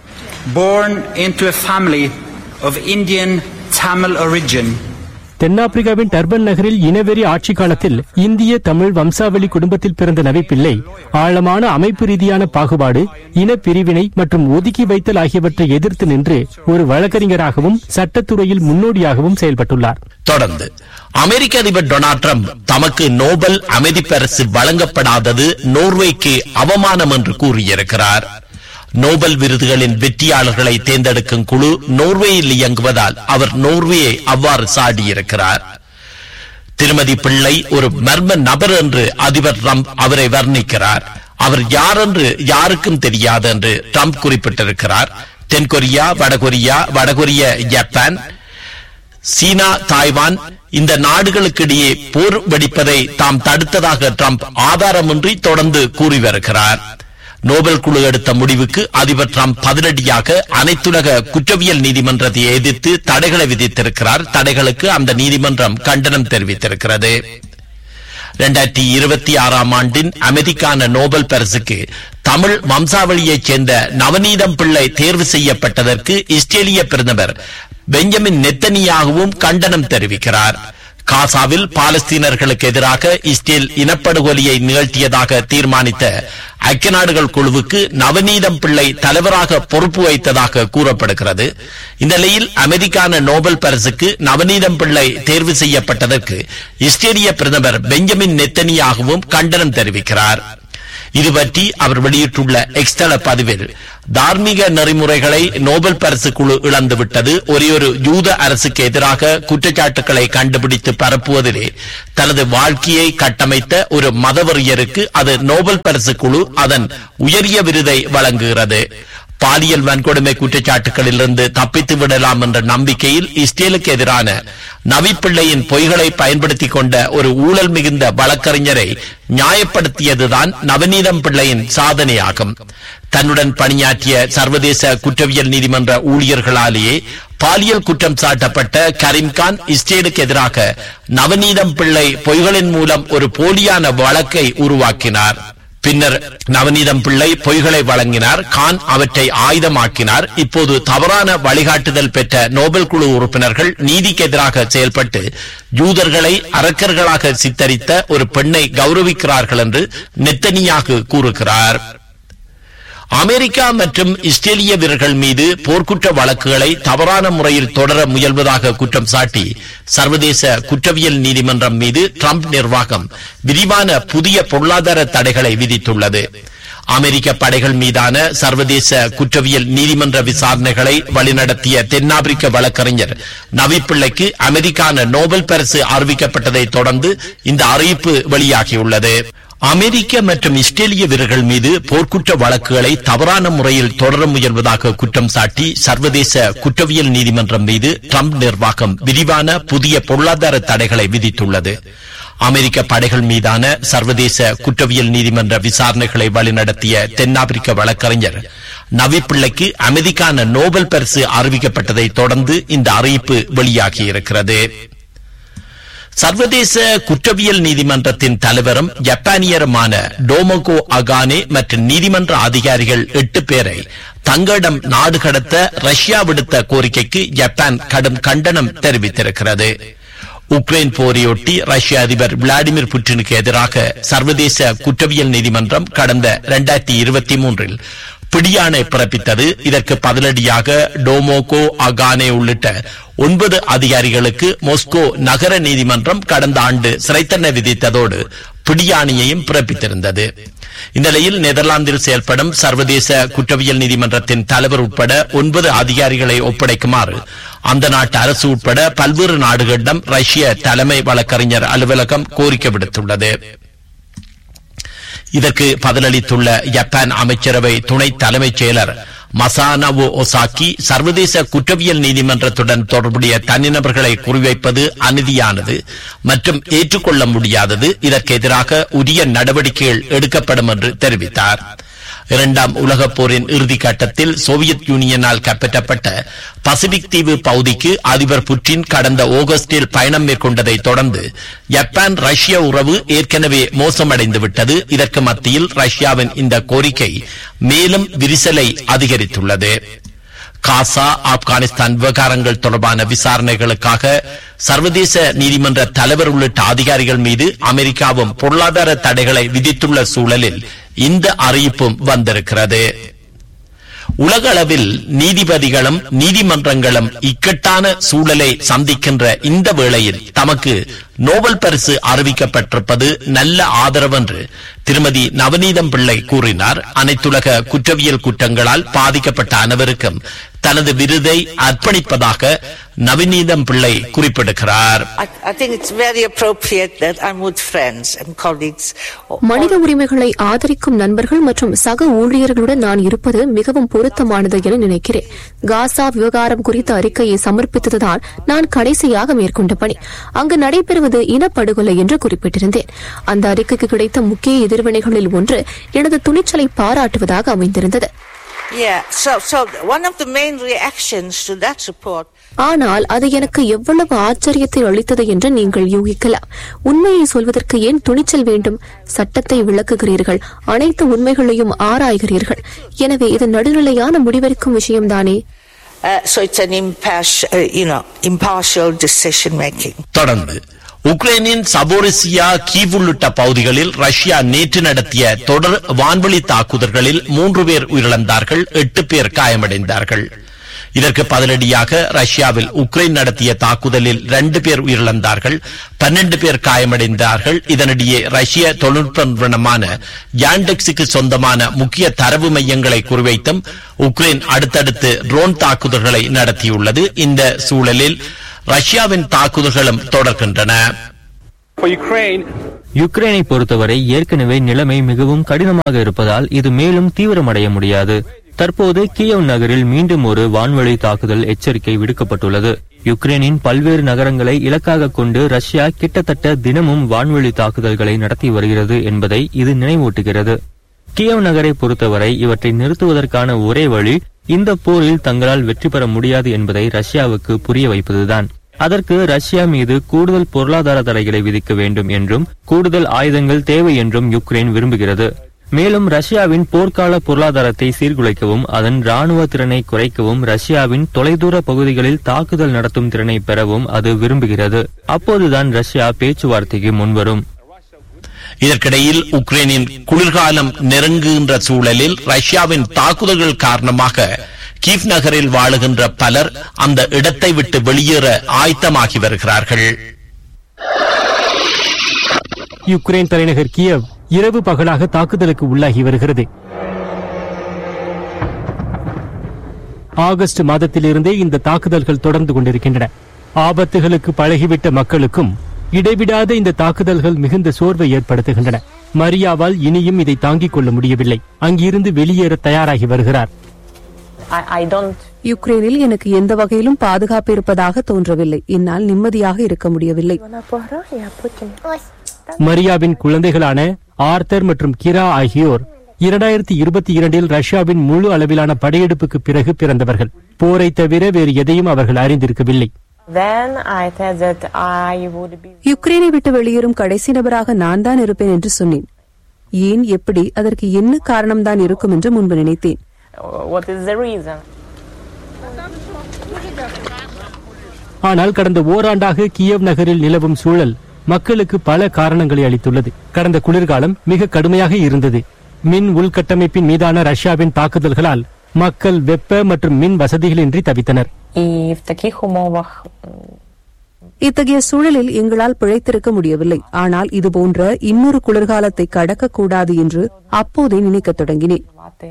Born into a family of Indian Tamil origin, தென்னாப்பிரிக்காவின் டர்பன் நகரில் இனவெறி ஆட்சி காலத்தில் இந்திய தமிழ் வம்சாவளி குடும்பத்தில் பிறந்த நவிப்பிள்ளை ஆழமான அமைப்பு ரீதியான பாகுபாடு, இன பிரிவினை மற்றும் ஒதுக்கி வைத்தல் ஆகியவற்றை எதிர்த்து நின்று ஒரு வழக்கறிஞராகவும் சட்டத்துறையில் முன்னோடியாகவும் செயல்பட்டுள்ளார். தொடர்ந்து அமெரிக்க அதிபர் டொனால்ட் ட்ரம்ப் தமக்கு நோபல் அமைதி பரிசு வழங்கப்படாதது நோர்வேக்கு அவமானம் என்று கூறியிருக்கிறார். நோபல் விருதுகளின் வெற்றியாளர்களை தேர்ந்தெடுக்கும் குழு நோர்வேயில் இயங்குவதால் அவர் நோர்வேயை அவ்வாறு சாடியிருக்கிறார். திருமதி பிள்ளை ஒரு மர்ம நபர் என்று அதிபர் ட்ரம்ப் அவரை வர்ணிக்கிறார். அவர் யார் என்று யாருக்கும் தெரியாது என்று ட்ரம்ப் குறிப்பிட்டிருக்கிறார். தென்கொரியா, வடகொரியா, வடகொரிய, ஜப்பான், சீனா, தாய்வான் இந்த நாடுகளுக்கிடையே போர் வெடிப்பதை தாம் தடுத்ததாக ட்ரம்ப் ஆதாரமின்றி தொடர்ந்து கூறி வருகிறார். நோபல் குழு எடுத்த முடிவுக்கு அதிபர் ட்ரம்ப் பதிலடியாக அனைத்துலக குற்றவியல் நீதிமன்றத்தை எதிர்த்து தடைகளை விதித்திருக்கிறார். தடைகளுக்கு அந்த நீதிமன்றம் கண்டனம் தெரிவித்திருக்கிறது. இரண்டாயிரத்தி இருபத்தி ஆறாம் ஆண்டின் அமைதிக்கான நோபல் பரிசுக்கு தமிழ் வம்சாவளியைச் சேர்ந்த நவநீதம் பிள்ளை தேர்வு செய்யப்பட்டதற்கு இஸ்ரேலிய பிரதமர் பெஞ்சமின் நெத்தனியாகவும் கண்டனம் தெரிவிக்கிறார். காசாவில் பாலஸ்தீனர்களுக்கு எதிராக இஸ்ரேல் இனப்படுகொலையை நிகழ்த்தியதாக தீர்மானித்த ஐக்கிய நாடுகள் குழுவுக்கு நவநீதம் பிள்ளை தலைவராக பொறுப்பு வைத்ததாக கூறப்படுகிறது. இந்த நிலையில் அமைதிக்கான நோபல் பரிசுக்கு நவநீதம் பிள்ளை தேர்வு செய்யப்பட்டதற்கு இஸ்ரேலிய பிரதமர் பெஞ்சமின் நெத்தனியாகவும் கண்டனம் தெரிவிக்கிறார். இது பற்றி அவர் வெளியிட்டுள்ள எக்ஸ்தல பதிவில், தார்மீக நெறிமுறைகளை நோபல் பரிசு குழு இழந்துவிட்டது. ஒரே ஒரு யூத அரசுக்கு எதிராக குற்றச்சாட்டுக்களை கண்டுபிடித்து பரப்புவதிலே தனது வாழ்க்கையை கட்டமைத்த ஒரு மதவெறியருக்கு அது நோபல் பரிசு குழு அதன் உயரிய விருதை வழங்குகிறது. பாலியல் வன்கொடுமை குற்றச்சாட்டுகளிலிருந்து தப்பித்து விடலாம் என்ற நம்பிக்கையில் இஸ்ரேலுக்கு எதிரான நவிப்பிள்ளையின் பொய்களை பயன்படுத்திக் கொண்ட ஒரு ஊழல் மிகுந்த வழக்கறிஞரை நியாயப்படுத்தியதுதான் நவநீதம் பிள்ளையின் சாதனையாகும். தன்னுடன் பணியாற்றிய சர்வதேச குற்றவியல் நீதிமன்ற ஊழியர்களாலேயே பாலியல் குற்றம் சாட்டப்பட்ட கரீம்கான் இஸ்ரேலுக்கு எதிராக நவநீதம் பிள்ளை பொய்களின் மூலம் ஒரு போலியான வழக்கை உருவாக்கினார். பின்னர் நவநீதம் பிள்ளை பொய்களை வழங்கினார். கான் அவற்றை ஆயுதமாக்கினார். இப்போது தவறான வழிகாட்டுதல் பெற்ற நோபல் குழு உறுப்பினர்கள் நீதிக்கு எதிராக செயல்பட்டு யூதர்களை அரக்கர்களாக சித்தரித்த ஒரு பெண்ணை கௌரவிக்கிறார்கள் என்று நெத்தனியாகு கூறுகிறார். அமெரிக்கா மற்றும் இஸ்ரேலிய வீரர்கள் மீது போர்க்குற்ற வழக்குகளை தவறான முறையில் தொடர முயல்வதாக குற்றம் சாட்டி சர்வதேச குற்றவியல் நீதிமன்றம் மீது டிரம்ப் நிர்வாகம் விரிவான புதிய பொருளாதார தடைகளை விதித்துள்ளது. அமெரிக்க படைகள் மீதான சர்வதேச குற்றவியல் நீதிமன்ற விசாரணைகளை வழிநடத்திய தென்னாப்பிரிக்க வழக்கறிஞர் நவிப்பிள்ளைக்கு அமெரிக்கான நோபல் பரிசு அறிவிக்கப்பட்டதை தொடர்ந்து இந்த அறிவிப்பு வெளியாகியுள்ளது. அமெரிக்க மற்றும் இஸ்ரேலிய வீரர்கள் மீது போர்க்குற்ற வழக்குகளை தவறான முறையில் தொடர முயல்வதாக குற்றம் சாட்டி சர்வதேச குற்றவியல் நீதிமன்றம் மீது டிரம்ப் நிர்வாகம் விரிவான புதிய பொருளாதார தடைகளை விதித்துள்ளது. அமெரிக்க படைகள் மீதான சர்வதேச குற்றவியல் நீதிமன்ற விசாரணைகளை வழிநடத்திய தென்னாப்பிரிக்க வழக்கறிஞர் நவிப்பிள்ளைக்கு அமெரிக்கான நோபல் பரிசு அறிவிக்கப்பட்டதை தொடர்ந்து இந்த அறிவிப்பு வெளியாகியிருக்கிறது. சர்வதேச குற்றவியல் நீதிமன்றத்தின் தலைவரும் ஜப்பானியருமான டோமோகோ அகானே மற்றும் நீதிமன்ற அதிகாரிகள் எட்டு பேரை தங்களிடம் நாடு கடத்த ரஷ்யா விடுத்த கோரிக்கைக்கு ஜப்பான் கடும் கண்டனம் தெரிவித்திருக்கிறது. உக்ரைன் போரையொட்டி ரஷ்ய அதிபர் விளாடிமிர் புட்டினுக்கு எதிராக சர்வதேச குற்றவியல் நீதிமன்றம் கடந்த இரண்டாயிரத்தி இருபத்தி மூன்றில் பிடியாணை பிறப்பித்தது. இதற்கு பதிலடியாக டோமோகோ அகானே உள்ளிட்ட ஒன்பது அதிகாரிகளுக்கு மாஸ்கோ நகர நீதிமன்றம் கடந்த ஆண்டு சிறை தண்டனை விதித்ததோடு பிடியாணையையும் பிறப்பித்திருந்தது. இந்நிலையில் நெதர்லாந்தில் செயல்படும் சர்வதேச குற்றவியல் நீதிமன்றத்தின் தலைவர் உட்பட ஒன்பது அதிகாரிகளை ஒப்படைக்குமாறு அந்த நாட்டு அரசு உட்பட பல்வேறு நாடுகளிடம் ரஷ்ய தலைமை வழக்கறிஞர் அலுவலகம் கோரிக்கை விடுத்துள்ளது. இதற்கு பதிலளித்துள்ள ஜப்பான் அமைச்சரவை துணை தலைமைச் செயலர் மசானவோ ஒசாக்கி, சர்வதேச குற்றவியல் நீதிமன்றத்துடன் தொடர்புடைய தனிநபர்களை குறிவைப்பது அநீதியானது மற்றும் ஏற்றுக்கொள்ள முடியாதது. இதற்கு எதிராக உரிய நடவடிக்கைகள் எடுக்கப்படும் என்று தெரிவித்தார். இரண்டாம் உலகப் போரின் இறுதி கட்டத்தில் சோவியத் யூனியனால் கைப்பற்றப்பட்ட பசிபிக் தீவு பகுதிக்கு அதிபர் புட்டின் கடந்த ஆகஸ்டில் பயணம் மேற்கொண்டதை தொடர்ந்து ஜப்பான் ரஷ்ய உறவு ஏற்கனவே மோசமடைந்து விட்டது. இதற்கு மத்தியில் ரஷ்யாவின் இந்த கோரிக்கை மேலும் விரிசலை அதிகரித்துள்ளது. காசா, ஆப்கானிஸ்தான் விவகாரங்கள் தொடர்பான விசாரணைகளுக்காக சர்வதேச நீதிமன்ற தலைவர் உள்ளிட்ட அதிகாரிகள் மீது அமெரிக்காவும் பொருளாதார தடைகளை விதித்துள்ள சூழலில் இந்த அறிவிப்பும் வந்திருக்கிறது. உலக அளவில் நீதிபதிகளும் நீதிமன்றங்களும் இக்கட்டான சூழலை சந்திக்கின்ற இந்த வேளையில் தமக்கு நோபல் பரிசு அறிவிக்கப்பட்டிருப்பது நல்ல ஆதரவு என்று திருமதி நவநீதம் பிள்ளை கூறினார். அனைத்துலக குற்றவியல் குற்றங்களால் பாதிக்கப்பட்ட அனைவருக்கும் தனது விருதை அர்ப்பணிப்பதாக நவநீதம் பிள்ளை குறிப்பிடுகிறார். மனித உரிமைகளை ஆதரிக்கும் நண்பர்கள் மற்றும் சக ஊழியர்களுடன் நான் இருப்பது மிகவும் பொருத்தமானது என நினைக்கிறேன். காசா விவகாரம் குறித்த அறிக்கையை சமர்ப்பித்ததுதான் நான் கடைசியாக மேற்கொண்ட பணி. அங்கு நடைபெறுவது இனப்படுகொலை என்று குறிப்பிட்டிருந்தேன். அந்த அறிக்கைக்கு கிடைத்த முக்கிய எதிர்வினைகளில் ஒன்று எனது துணிச்சலை பாராட்டுவதாக அமைந்திருந்தது. Yeah, so so one of the main reactions to that report. ஆனால் அது எனக்கு எவ்வளவு ஆச்சரியத்தை அளித்தது என்று நீங்கள் யூகிக்கலாம். உண்மையை சொல்வதற்கு ஏன் துணிச்சல் வேண்டும்? சட்டத்தை விளக்குகிறீர்கள், அனைத்து உண்மைகளையும் ஆராய்கிறீர்கள். எனவே இது நடுநிலையான முடிவெடுக்கும் விஷயம்தானே. Uh, so it's an impartial, uh, you know, impartial decision making. தொடர்ந்து உக்ரைனின் சபோரிசியா, கீவ் உள்ளிட்ட பகுதிகளில் ரஷ்யா நேற்று நடத்திய தொடர் வான்வழி தாக்குதல்களில் மூன்று பேர் உயிரிழந்தார்கள், எட்டு பேர் காயமடைந்தார்கள். இதற்கு பதிலடியாக ரஷ்யாவில் உக்ரைன் நடத்திய தாக்குதலில் இரண்டு பேர் உயிரிழந்தார்கள், பன்னெண்டு பேர் காயமடைந்தார்கள். இதனிடையே ரஷ்ய தொழில்நுட்ப நிறுவனமான யாண்டெக்ஸுக்கு சொந்தமான முக்கிய தரவு மையங்களை குறிவைத்தும் உக்ரைன் அடுத்தடுத்து ட்ரோன் தாக்குதல்களை நடத்தியுள்ளது. இந்த சூழலில் ரஷ்யாவின் தாக்குதல்களும் தொடர்கின்றன. யுக்ரைனை பொறுத்தவரை ஏற்கனவே நிலைமை மிகவும் கடினமாக இருப்பதால் இது மேலும் தீவிரமடைய முடியாது. தற்போது கியவ் நகரில் மீண்டும் ஒரு வான்வழி தாக்குதல் எச்சரிக்கை விடுக்கப்பட்டுள்ளது. யுக்ரைனின் பல்வேறு நகரங்களை இலக்காக கொண்டு ரஷ்யா கிட்டத்தட்ட தினமும் வான்வழி தாக்குதல்களை நடத்தி வருகிறது என்பதை இது நினைவூட்டுகிறது. கியவ் நகரை பொறுத்தவரை இவற்றை நிறுத்துவதற்கான ஒரே வழி இந்த போரில் தங்களால் வெற்றி பெற முடியாது என்பதை ரஷ்யாவுக்கு புரிய வைப்பதுதான். அதற்கு ரஷ்யா மீது கூடுதல் பொருளாதார தடைகளை விதிக்க வேண்டும் என்றும் கூடுதல் ஆயுதங்கள் தேவை என்றும் யுக்ரைன் விரும்புகிறது. மேலும் ரஷ்யாவின் போர்க்கால பொருளாதாரத்தை சீர்குலைக்கவும் அதன் ராணுவ திறனை குறைக்கவும் ரஷ்யாவின் தொலைதூர பகுதிகளில் தாக்குதல் நடத்தும் திறனை பெறவும் அது விரும்புகிறது. அப்போதுதான் ரஷ்யா பேச்சுவார்த்தைக்கு முன்வரும். இதற்கிடையில் உக்ரைனின் குளிர்காலம் நெருங்குகின்ற சூழலில் ரஷ்யாவின் தாக்குதல்கள் காரணமாக கீவ் நகரில் வாழுகின்ற பலர் அந்த இடத்தை விட்டு வெளியேற ஆயத்தமாகி வருகிறார்கள். யுக்ரைன் தலைநகர் கியவ் இரவு பகலாக தாக்குதலுக்கு உள்ளாகி வருகிறது. ஆகஸ்ட் மாதத்திலிருந்தே இந்த தாக்குதல்கள் தொடர்ந்து கொண்டிருக்கின்றன. ஆபத்துகளுக்கு பழகிவிட்ட மக்களுக்கும் இடைவிடாத இந்த தாக்குதல்கள் மிகுந்த சோர்வை ஏற்படுத்துகின்றன. மரியாவால் இனியும் இதை தாங்கிக் கொள்ள முடியவில்லை. அங்கிருந்து வெளியேற தயாராகி வருகிறார். யுக்ரைனில் எனக்கு எந்த வகையிலும் பாதுகாப்பு இருப்பதாக தோன்றவில்லை. என்னால் நிம்மதியாக இருக்க முடியவில்லை. மரியாவின் குழந்தைகளான ஆர்த்தர் மற்றும் கிரா ஆகியோர் இரண்டாயிரத்தி இருபத்தி இரண்டில் ரஷ்யாவின் முழு அளவிலான படையெடுப்புக்கு பிறகு பிறந்தவர்கள். போரை தவிர வேறு எதையும் அவர்கள் அறிந்திருக்கவில்லை. யுக்ரைனை விட்டு வெளியேறும் கடைசி நபராக நான் தான் இருப்பேன் என்று சொன்னேன். ஏன், எப்படி, அதற்கு என்ன காரணம்தான் இருக்கும் என்று முன்பு நினைத்தேன். ஆனால் கடந்த ஓராண்டாக கியவ் நகரில் நிலவும் சூழல் மக்களுக்கு பல காரணங்களை அளித்துள்ளது. கடந்த குளிர்காலம் மிக கடுமையாக இருந்தது. மின் உள்கட்டமைப்பின் மீதான ரஷ்யாவின் தாக்குதல்களால் மக்கள் வெப்ப மற்றும் மின் வசதிகளின்றி தவித்தனர். இத்தகைய சூழலில் எங்களால் பிழைத்திருக்க முடியவில்லை. ஆனால் இதுபோன்ற இன்னொரு குளிர்காலத்தை கடக்கக்கூடாது என்று அப்போதே நினைக்கத் தொடங்கினேன்.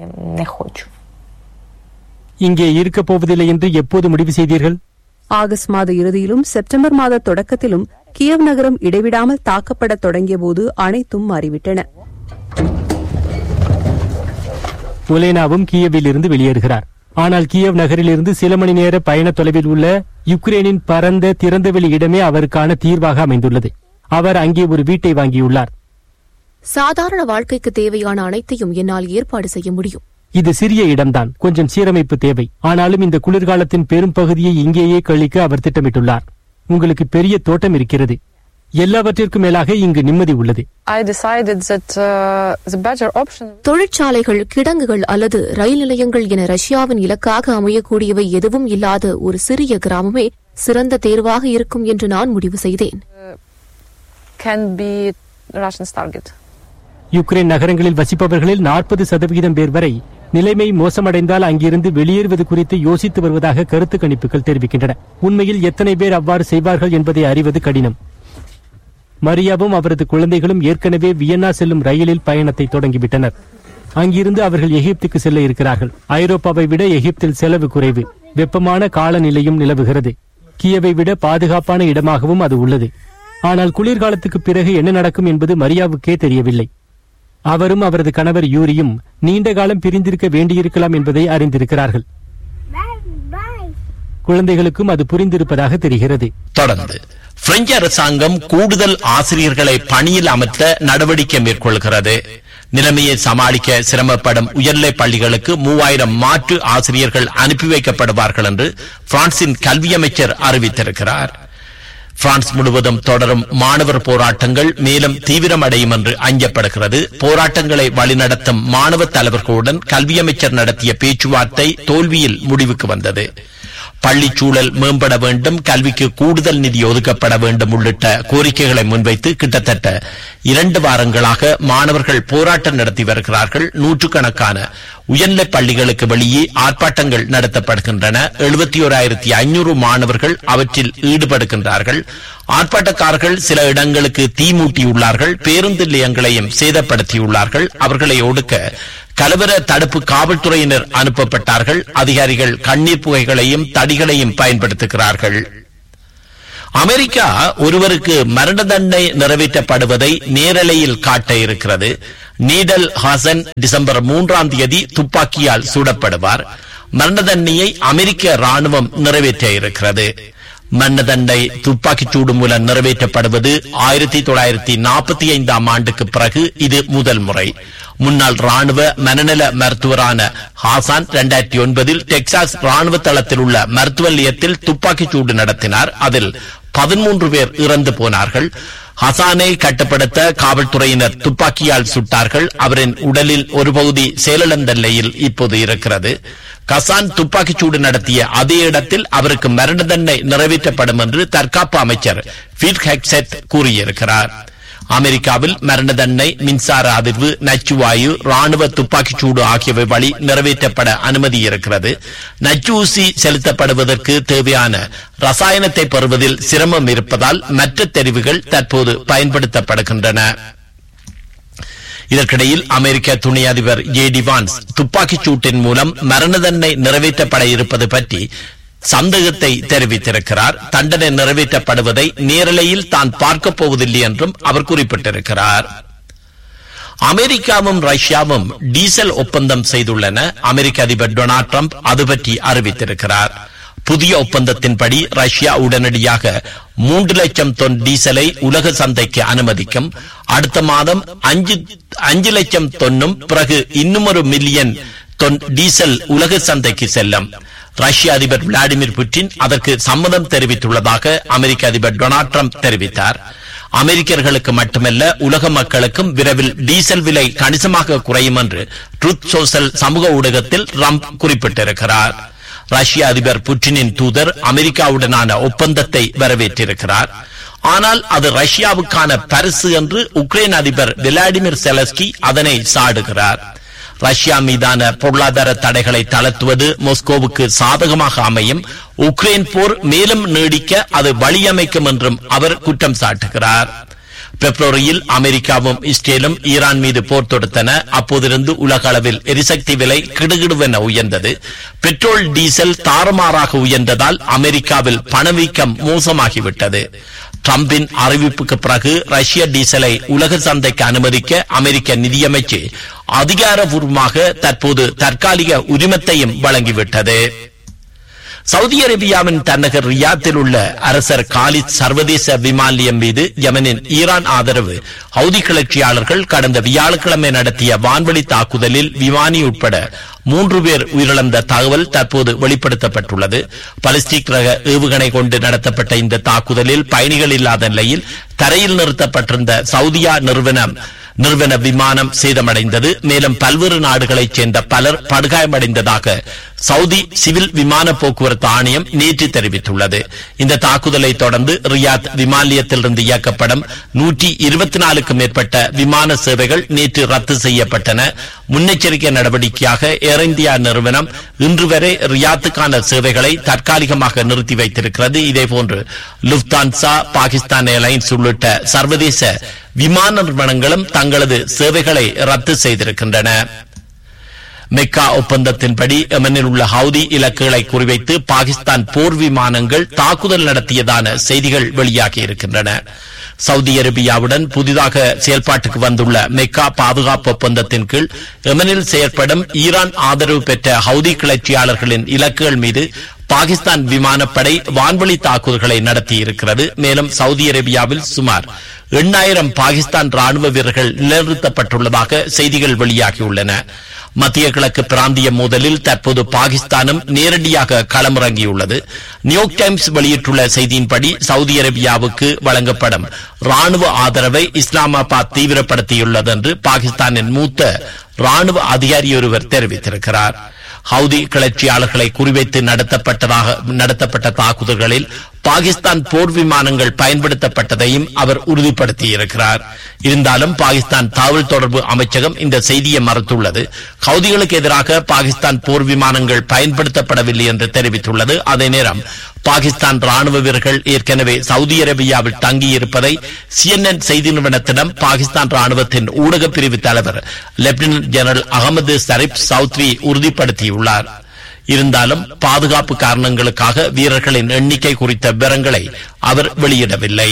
இங்கே இருக்கப் போவதில்லை என்று எப்போது முடிவு செய்தீர்கள்? ஆகஸ்ட் மாத இறுதியிலும் செப்டம்பர் மாத தொடக்கத்திலும் கியவ் நகரம் இடைவிடாமல் தாக்கப்பட தொடங்கிய போது அனைத்தும் மாறிவிட்டன. ஒலேனாவும் கியவில் இருந்து வெளியேறுகிறார். ஆனால் கியவ் நகரில் இருந்து சில மணி நேர பயண தொலைவில் உள்ள யுக்ரைனின் பரந்த திறந்தவெளி இடமே அவருக்கான தீர்வாக அமைந்துள்ளது. அவர் அங்கே ஒரு வீட்டை வாங்கியுள்ளார். சாதாரண வாழ்க்கைக்கு தேவையான அனைத்தையும் என்னால் ஏற்பாடு செய்ய முடியும். இது சிறிய இடம்தான், கொஞ்சம் சீரமைப்பு தேவை. ஆனாலும் இந்த குளிர்காலத்தின் பெரும் பகுதியை இங்கேயே கழிக்க அவர் திட்டமிட்டுள்ளார். உங்களுக்கு பெரிய தோட்டம் இருக்கிறது. எல்லாவற்றிற்கும் மேலாக இங்கு நிம்மதி உள்ளது. தொழிற்சாலைகள், கிடங்குகள் அல்லது ரயில் நிலையங்கள் என ரஷ்யாவின் இலக்காக அமையக்கூடியவை எதுவும் இல்லாத ஒரு சிறிய கிராமமே சிறந்த தேர்வாக இருக்கும் என்று நான் முடிவு செய்தேன். யுக்ரைன் நகரங்களில் வசிப்பவர்களில் நாற்பது சதவிகிதம் பேர் வரை நிலைமை மோசமடைந்தால் அங்கிருந்து வெளியேறுவது குறித்து யோசித்து வருவதாக கருத்து கணிப்புகள் தெரிவிக்கின்றன. உண்மையில் எத்தனை பேர் அவ்வாறு செய்வார்கள் என்பதை அறிவது கடினம். மரியாவும் அவரது குழந்தைகளும் ஏற்கனவே வியன்னா செல்லும் ரயிலில் பயணத்தை தொடங்கிவிட்டனர். அங்கிருந்து அவர்கள் எகிப்துக்கு செல்ல இருக்கிறார்கள். ஐரோப்பாவை விட எகிப்தில் செலவு குறைவு, வெப்பமான காலநிலையும் நிலவுகிறது. கியவை விட பாதுகாப்பான இடமாகவும் அது உள்ளது. ஆனால் குளிர்காலத்துக்கு பிறகு என்ன நடக்கும் என்பது மரியாவுக்கே தெரியவில்லை. அவரும் அவரது கணவர் யூரியும் நீண்ட காலம் பிரிந்திருக்க வேண்டியிருக்கலாம் என்பதை அறிந்திருக்கிறார்கள். குழந்தைகளுக்கும் அது புரிந்திருப்பதாக தெரிகிறது. தொடர்ந்து பிரெஞ்சு அரசாங்கம் கூடுதல் ஆசிரியர்களை பணியில் அமர்த்த நடவடிக்கை மேற்கொள்கிறது. நிலைமையை சமாளிக்க சிரமப்படும் உயர்நிலைப் பள்ளிகளுக்கு மூவாயிரம் மாற்று ஆசிரியர்கள் அனுப்பி வைக்கப்படுவார்கள் என்று பிரான்சின் கல்வி அமைச்சர் அறிவித்திருக்கிறார். பிரான்ஸ் முழுவதும் தொடரும் மாணவர் போராட்டங்கள் மேலும் தீவிரமடையும் என்று அஞ்சப்படுகிறது. போராட்டங்களை வழிநடத்தும் மாணவ தலைவர்களுடன் கல்வி அமைச்சர் நடத்திய பேச்சுவார்த்தை தோல்வியில் முடிவுக்கு வந்தது. பள்ளிச் சூழல் மேம்பட வேண்டும், கல்விக்கு கூடுதல் நிதி ஒதுக்கப்பட வேண்டும் உள்ளிட்ட கோரிக்கைகளை முன்வைத்து கிட்டத்தட்ட இரண்டு வாரங்களாக மாணவர்கள் போராட்டம் நடத்தி வருகிறார்கள். நூற்றுக்கணக்கான உயர்நிலைப் பள்ளிகளுக்கு வெளியே ஆர்ப்பாட்டங்கள் நடத்தப்படுகின்றன. எழுபத்தி ஓராயிரத்தி ஐநூறு மாணவர்கள் அவற்றில் ஈடுபடுகின்றார்கள். ஆர்ப்பாட்டக்காரர்கள் சில இடங்களுக்கு தீ மூட்டியுள்ளார்கள், பேருந்து நிலையங்களையும் சேதப்படுத்தியுள்ளார்கள். அவர்களை ஒடுக்க கலவர தடுப்பு காவல்துறையினர் அனுப்பப்பட்டார்கள். அதிகாரிகள் கண்ணீர் புகைகளையும் தடிகளையும் பயன்படுத்துகிறார்கள். அமெரிக்கா ஒருவருக்கு மரண தண்டனை நிறைவேற்றப்படுவதை நேரலையில் காட்ட இருக்கிறது. நீடல் ஹாசன் டிசம்பர் மூன்றாம் தேதி துப்பாக்கியால் சூடப்படுவார். மரண தண்டனையை அமெரிக்க ராணுவம் நிறைவேற்ற இருக்கிறது. மரண தண்டனை துப்பாக்கிச் சூடு மூலம் நிறைவேற்றப்படுவது ஆயிரத்தி தொள்ளாயிரத்தி நாற்பத்தி ஐந்தாம் ஆண்டுக்கு பிறகு இது முதல் முறை. முன்னாள் ராணுவ மனநல மருத்துவரான ஹாசான் இரண்டாயிரத்தி ஒன்பதில் டெக்சாஸ் ராணுவ தளத்தில் உள்ள மருத்துவ நிலையத்தில் துப்பாக்கிச் சூடு நடத்தினார். அதில் பதிமூன்று பேர் இறந்து போனார்கள். ஹசானை கட்டுப்படுத்த காவல்துறையினர் துப்பாக்கியால் சுட்டார்கள். அவரின் உடலில் ஒரு பகுதி செயலிழந்த நிலையில் இப்போது இருக்கிறது. கசான் துப்பாக்கிச் சூடு நடத்திய அதே இடத்தில் அவருக்கு மரண தண்டனை நிறைவேற்றப்படும் என்று தற்காப்பு அமைச்சர் பீட் ஹெக்செட் கூறியிருக்கிறார். அமெரிக்காவில் மரண தண்டனை, மின்சார அதிர்வு, நச்சுவாயு, ராணுவ துப்பாக்கிச் சூடு ஆகியவை வழி நிறைவேற்றப்பட அனுமதி இருக்கிறது. நச்சு ஊசி செலுத்தப்படுவதற்கு தேவையான ரசாயனத்தை பெறுவதில் சிரமம் இருப்பதால் மற்ற தெரிவுகள் தற்போது பயன்படுத்தப்படுகின்றன. இதற்கிடையில் அமெரிக்க துணை அதிபர் ஜே டி வான்ஸ் துப்பாக்கிச் சூட்டின் மூலம் மரண தண்டனை நிறைவேற்றப்பட இருப்பது பற்றி சந்தேகத்தை தெரிவித்திருக்கிறார். தண்டனை நிறைவேற்றப்படுவதை நேரலையில் தான் பார்க்கப் போவதில்லை என்றும் அவர் குறிப்பிட்டிருக்கிறார். அமெரிக்காவும் ரஷ்யாவும் டீசல் ஒப்பந்தம் செய்துள்ளன. அமெரிக்க அதிபர் டொனால்ட் ட்ரம்ப் அது பற்றி அறிவித்திருக்கிறார். புதிய ஒப்பந்தத்தின்படி ரஷ்யா உடனடியாக மூன்று லட்சம் தொன் டீசலை உலக சந்தைக்கு அனுமதிக்கும். அடுத்த மாதம் அஞ்சு அஞ்சு லட்சம் தொன்னும், பிறகு இன்னும் ஒரு மில்லியன் தொன் டீசல் உலக சந்தைக்கு செல்லும். ரஷ்ய அதிபர் விளாடிமிர் புட்டின் அதற்கு சம்மதம் தெரிவித்துள்ளதாக அமெரிக்க அதிபர் டொனால்ட் ட்ரம்ப் தெரிவித்தார். அமெரிக்கர்களுக்கு மட்டுமல்ல, உலக மக்களுக்கும் விரைவில் டீசல் விலை கணிசமாக குறையும் என்று ட்ரூத் சோஷல் சமூக ஊடகத்தில் ட்ரம்ப் குறிப்பிட்டிருக்கிறார். ரஷ்ய அதிபர் புட்டினின் தூதர் அமெரிக்காவுடனான ஒப்பந்தத்தை வரவேற்றிருக்கிறார். ஆனால் அது ரஷ்யாவுக்கான பரிசு என்று உக்ரைன் அதிபர் விளாடிமிர் செலஸ்கி அதனை சாடுகிறார். ரஷ்யா மீதான பொருளாதார தடைகளை தளர்த்துவது மாஸ்கோவுக்கு சாதகமாக அமையும். உக்ரைன் போர் மேலும் நீடிக்க அது வழியமைக்கும் என்றும் அவர் குற்றம் சாட்டுகிறார். பிப்ரவரியில் அமெரிக்காவும் இஸ்ரேலும் ஈரான் மீது போர் தொடுத்தன. அப்போதிருந்து உலக அளவில் எரிசக்தி விலை கிடுகிடுவென உயர்ந்தது. பெட்ரோல், டீசல் தாறுமாறாக உயர்ந்ததால் அமெரிக்காவில் பணவீக்கம் மோசமாகிவிட்டது. ட்ரம்பின் அறிவிப்புக்கு பிறகு ரஷ்ய டீசலை உலக சந்தைக்கு அனுமதிக்க அமெரிக்க நிதியமைச்சு அதிகாரபூர்வமாக தற்போது தற்காலிக உரிமத்தையும் வழங்கிவிட்டது. சவுதி அரேபியாவின் தலைநகர் ரியாத்தில் உள்ள அரசர் காலித் சர்வதேச விமான நிலையம் மீது யமனின் ஈரான் ஆதரவு ஹவுதி கிளர்ச்சியாளர்கள் கடந்த வியாழக்கிழமை நடத்திய வான்வழி தாக்குதலில் விமானி உட்பட மூன்று பேர் உயிரிழந்த தகவல் தற்போது வெளிப்படுத்தப்பட்டுள்ளது. பலிஸ்டிக் ரக ஏவுகணை கொண்டு நடத்தப்பட்ட இந்த தாக்குதலில் பயணிகள் இல்லாத நிலையில் தரையில் நிறுத்தப்பட்டிருந்த சவுதியா நிறுவனம் நிறுவன விமானம் சேதமடைந்தது. மேலும் பல்வேறு நாடுகளைச் சேர்ந்த பலர் படுகாயமடைந்ததாக சவுதி சிவில் விமான போக்குவரத்து ஆணையம் நேற்று தெரிவித்துள்ளது. இந்த தாக்குதலை தொடர்ந்து ரியாத் விமான நிலையத்திலிருந்து இயக்கப்படும் நூற்றி இருபத்தி நாலுக்கும் மேற்பட்ட விமான சேவைகள் நேற்று ரத்து செய்யப்பட்டன. முன்னெச்சரிக்கை நடவடிக்கையாக ஏர் இந்தியா நிறுவனம் இன்று வரை ரியாத்துக்கான சேவைகளை தற்காலிகமாக நிறுத்தி வைத்திருக்கிறது. இதேபோன்று லுப்தான்சா, பாகிஸ்தான் ஏர்லைன்ஸ் உள்ளிட்ட சர்வதேச விமான நிறுவனங்களும் தங்களது சேவைகளை ரத்து செய்திருக்கின்றன. மெக்கா ஒப்பந்தத்தின்படி யமனில் உள்ள ஹவுதி இலக்குகளை குறிவைத்து பாகிஸ்தான் போர் விமானங்கள் தாக்குதல் நடத்தியதான செய்திகள் வெளியாகி இருக்கின்றன. சவுதி அரேபியாவுடன் புதிதாக செயல்பாட்டுக்கு வந்துள்ள மெக்கா பாதுகாப்பு ஒப்பந்தத்தின் கீழ் யமனில் செயற்படும் ஈரான் ஆதரவு பெற்ற ஹவுதி கிளர்ச்சியாளர்களின் இலக்குகள் மீது பாகிஸ்தான் விமானப்படை வான்வழி தாக்குதல்களை நடத்தியிருக்கிறது. மேலும் சவுதி அரேபியாவில் சுமார் எண்ணாயிரம் பாகிஸ்தான் ராணுவ வீரர்கள் நிலைநிறுத்தப்பட்டுள்ளதாக செய்திகள் வெளியாகியுள்ளன. மத்திய கிழக்கு பிராந்திய மோதலில் தற்போது பாகிஸ்தானும் நேரடியாக களமிறங்கியுள்ளது. நியூயார்க் டைம்ஸ் வெளியிட்டுள்ள செய்தியின்படி சவுதி அரேபியாவுக்கு வழங்கப்படும் ராணுவ ஆதரவை இஸ்லாமாபாத் தீவிரப்படுத்தியுள்ளது என்று பாகிஸ்தானின் மூத்த ராணுவ அதிகாரி ஒருவர் தெரிவித்திருக்கிறார். ஹவுதி கிளர்ச்சியாளர்களை குறிவைத்து நடத்தப்பட்டதாக நடத்தப்பட்ட தாக்குதல்களில் பாகிஸ்தான் போர் விமானங்கள் பயன்படுத்தப்பட்டதையும் அவர் உறுதிப்படுத்தியிருக்கிறார். இருந்தாலும் பாகிஸ்தான் தகவல் தொடர்பு அமைச்சகம் இந்த செய்தியை மறுத்துள்ளது. ஹவுதிகளுக்கு எதிராக பாகிஸ்தான் போர் விமானங்கள் பயன்படுத்தப்படவில்லை என்று தெரிவித்துள்ளது. அதே நேரம் பாகிஸ்தான் ராணுவ வீரர்கள் ஏற்கனவே சவுதி அரேபியாவில் தங்கியிருப்பதை சிஎன்என் செய்தி நிறுவனத்திடம் பாகிஸ்தான் ராணுவத்தின் ஊடக பிரிவு தலைவர் லெப்டினன்ட் ஜெனரல் அகமது ஷரீப் சௌத்ரி உறுதிப்படுத்தியுள்ளார். இருந்தாலும் பாதுகாப்பு காரணங்களுக்காக வீரர்களின் எண்ணிக்கை குறித்த விவரங்களை அவர் வெளியிடவில்லை.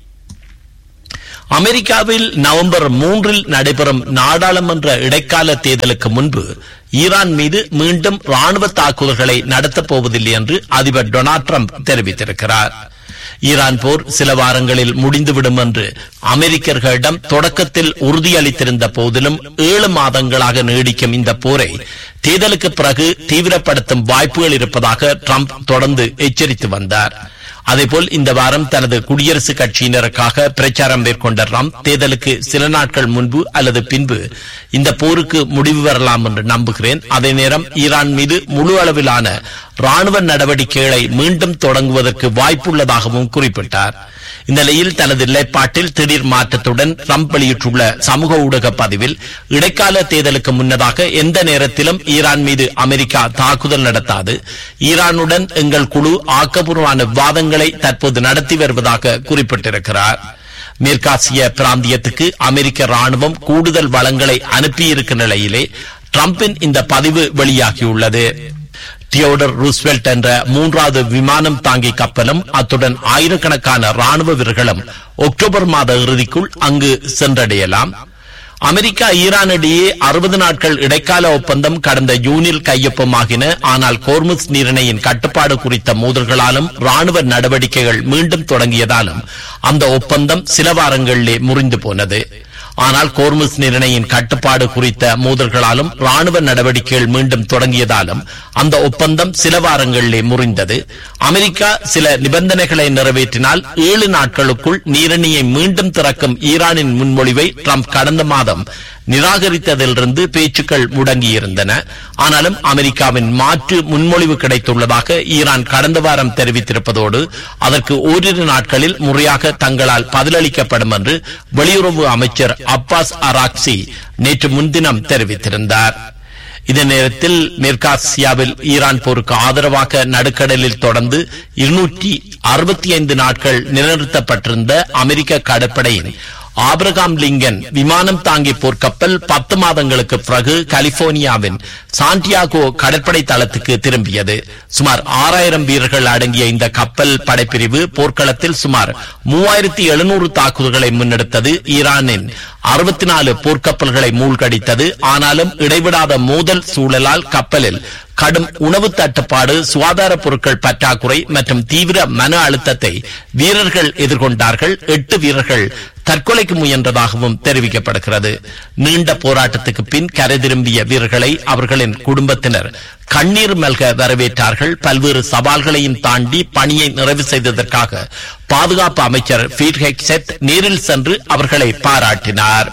அமெரிக்காவில் நவம்பர் மூன்றில் நடைபெறும் நாடாளுமன்ற இடைக்கால தேர்தலுக்கு முன்பு ஈரான் மீது மீண்டும் ராணுவ தாக்குதல்களை நடத்தப் போவதில்லை என்று அதிபர் டொனால்ட் ட்ரம்ப் தெரிவித்திருக்கிறார். ஈரான் போர் சில வாரங்களில் முடிந்துவிடும் என்று அமெரிக்கர்களிடம் தொடக்கத்தில் உறுதியளித்திருந்த போதிலும் ஏழு மாதங்களாக நீடிக்கும் இந்த போரை தேர்தலுக்கு பிறகு தீவிரப்படுத்தும் வாய்ப்புகள் இருப்பதாக ட்ரம்ப் தொடர்ந்து எச்சரித்து வந்தார். அதேபோல் இந்த வாரம் தனது குடியரசுக் கட்சியினருக்காக பிரச்சாரம் மேற்கொண்ட ட்ரம்ப் தேர்தலுக்கு சில நாட்கள் முன்பு அல்லது பின்பு இந்த போருக்கு முடிவு வரலாம் என்று நம்புகிறேன். அதே நேரம் ஈரான் மீது முழு அளவிலான ராணுவ நடவடிக்கைகளை மீண்டும் தொடங்குவதற்கு வாய்ப்புள்ளதாகவும் குறிப்பிட்டார். இந்த நிலையில் தனது நிலைப்பாட்டில் திடீர் மாற்றத்துடன் ட்ரம்ப் வெளியிட்டுள்ள சமூக ஊடக பதிவில் இடைக்கால தேர்தலுக்கு முன்னதாக எந்த நேரத்திலும் ஈரான் மீது அமெரிக்கா தாக்குதல் நடத்தாது, ஈரானுடன் எங்கள் குழு ஆக்கப்பூர்வமான விவாதங்களை தற்போது நடத்தி வருவதாக குறிப்பிட்டிருக்கிறார். மேற்காசிய பிராந்தியத்துக்கு அமெரிக்க ராணுவம் கூடுதல் வளங்களை அனுப்பியிருக்கும் நிலையிலே ட்ரம்பின் இந்த பதிவு வெளியாகியுள்ளது. தியோடர் ரூஸ்வெல்ட் என்ற மூன்றாவது விமானம் தாங்கி கப்பலும் அத்துடன் ஆயிரக்கணக்கான ராணுவ வீரர்களும் அக்டோபர் மாத இறுதிக்குள் அங்கு சென்றடையலாம். அமெரிக்கா ஈரான் இடையே அறுபது நாட்கள் இடைக்கால ஒப்பந்தம் கடந்த ஜூனில் கையொப்பமாகின. ஆனால் கோர்முஸ் நீரிணையின் கட்டுப்பாடு குறித்த மோதல்களாலும் ராணுவ நடவடிக்கைகள் மீண்டும் தொடங்கியதாலும் அந்த ஒப்பந்தம் சில வாரங்களிலே முறிந்து போனது. ஆனால் கோர்முஸ் நீரிணையின் கட்டுப்பாடு குறித்த மோதல்களாலும் ராணுவ நடவடிக்கைகள் மீண்டும் தொடங்கியதாலும் அந்த ஒப்பந்தம் சில வாரங்களிலே முறிந்தது. அமெரிக்கா சில நிபந்தனைகளை நிறைவேற்றினால் ஏழு நாட்களுக்குள் நீரிணையை மீண்டும் திறக்கும் ஈரானின் முன்மொழிவை ட்ரம்ப் கடந்த மாதம் நிராகரித்ததிலிருந்து பேச்சுக்கள் முடங்கியிருந்தன. ஆனாலும் அமெரிக்காவின் மாற்று முன்மொழிவு கிடைத்துள்ளதாக ஈரான் கடந்த வாரம் தெரிவித்திருப்பதோடு அதற்கு ஓரிரு நாட்களில் முறையாக தங்களால் பதிலளிக்கப்படும் என்று வெளியுறவு அமைச்சர் அப்பாஸ் அராக்சி நேற்று முன்தினம் தெரிவித்திருந்தார். இதே நேரத்தில் மேற்காசியாவில் ஈரான் போருக்கு ஆதரவாக நடுக்கடலில் தொடர்ந்து இருநூற்றி அறுபத்தி ஐந்து நாட்கள் நிலைநிறுத்தப்பட்டிருந்த அமெரிக்க கடற்படையின் ஆப்ரகாம் லிங்கன் விமானம் தாங்கி போர்க்கப்பல் பத்து மாதங்களுக்கு பிறகு கலிபோர்னியாவின் சாண்டியாகோ கடற்படை தளத்துக்கு திரும்பியது. சுமார் ஆறாயிரம் வீரர்கள் அடங்கிய இந்த கப்பல் படைப்பிரிவு போர்க்களத்தில் சுமார் மூவாயிரத்தி எழுநூறு தாக்குதல்களை முன்னெடுத்தது. ஈரானின் அறுபத்தி நாலு போர்க்கப்பல்களை மூழ்கடித்தது. ஆனாலும் இடைவிடாத மோதல் சூழலால் கப்பலில் கடும் உணவு தட்டுப்பாடு, சுகாதார பொருட்கள் பற்றாக்குறை மற்றும் தீவிர மன அழுத்தத்தை வீரர்கள் எதிர்கொண்டார்கள். எட்டு வீரர்கள் தற்கொலைக்கு முயன்றதாகவும் தெரிவிக்கப்படுகிறது. நீண்ட போராட்டத்துக்கு பின் கரை திரும்பிய வீரர்களை அவர்களின் குடும்பத்தினர் கண்ணீர் மல்க வரவேற்றார்கள். பல்வேறு சவால்களையும் தாண்டி பணியை நிறைவு செய்ததற்காக பாதுகாப்பு அமைச்சர் பீட் ஹெக்செட் நேரில் சென்று அவர்களை பாராட்டினார்.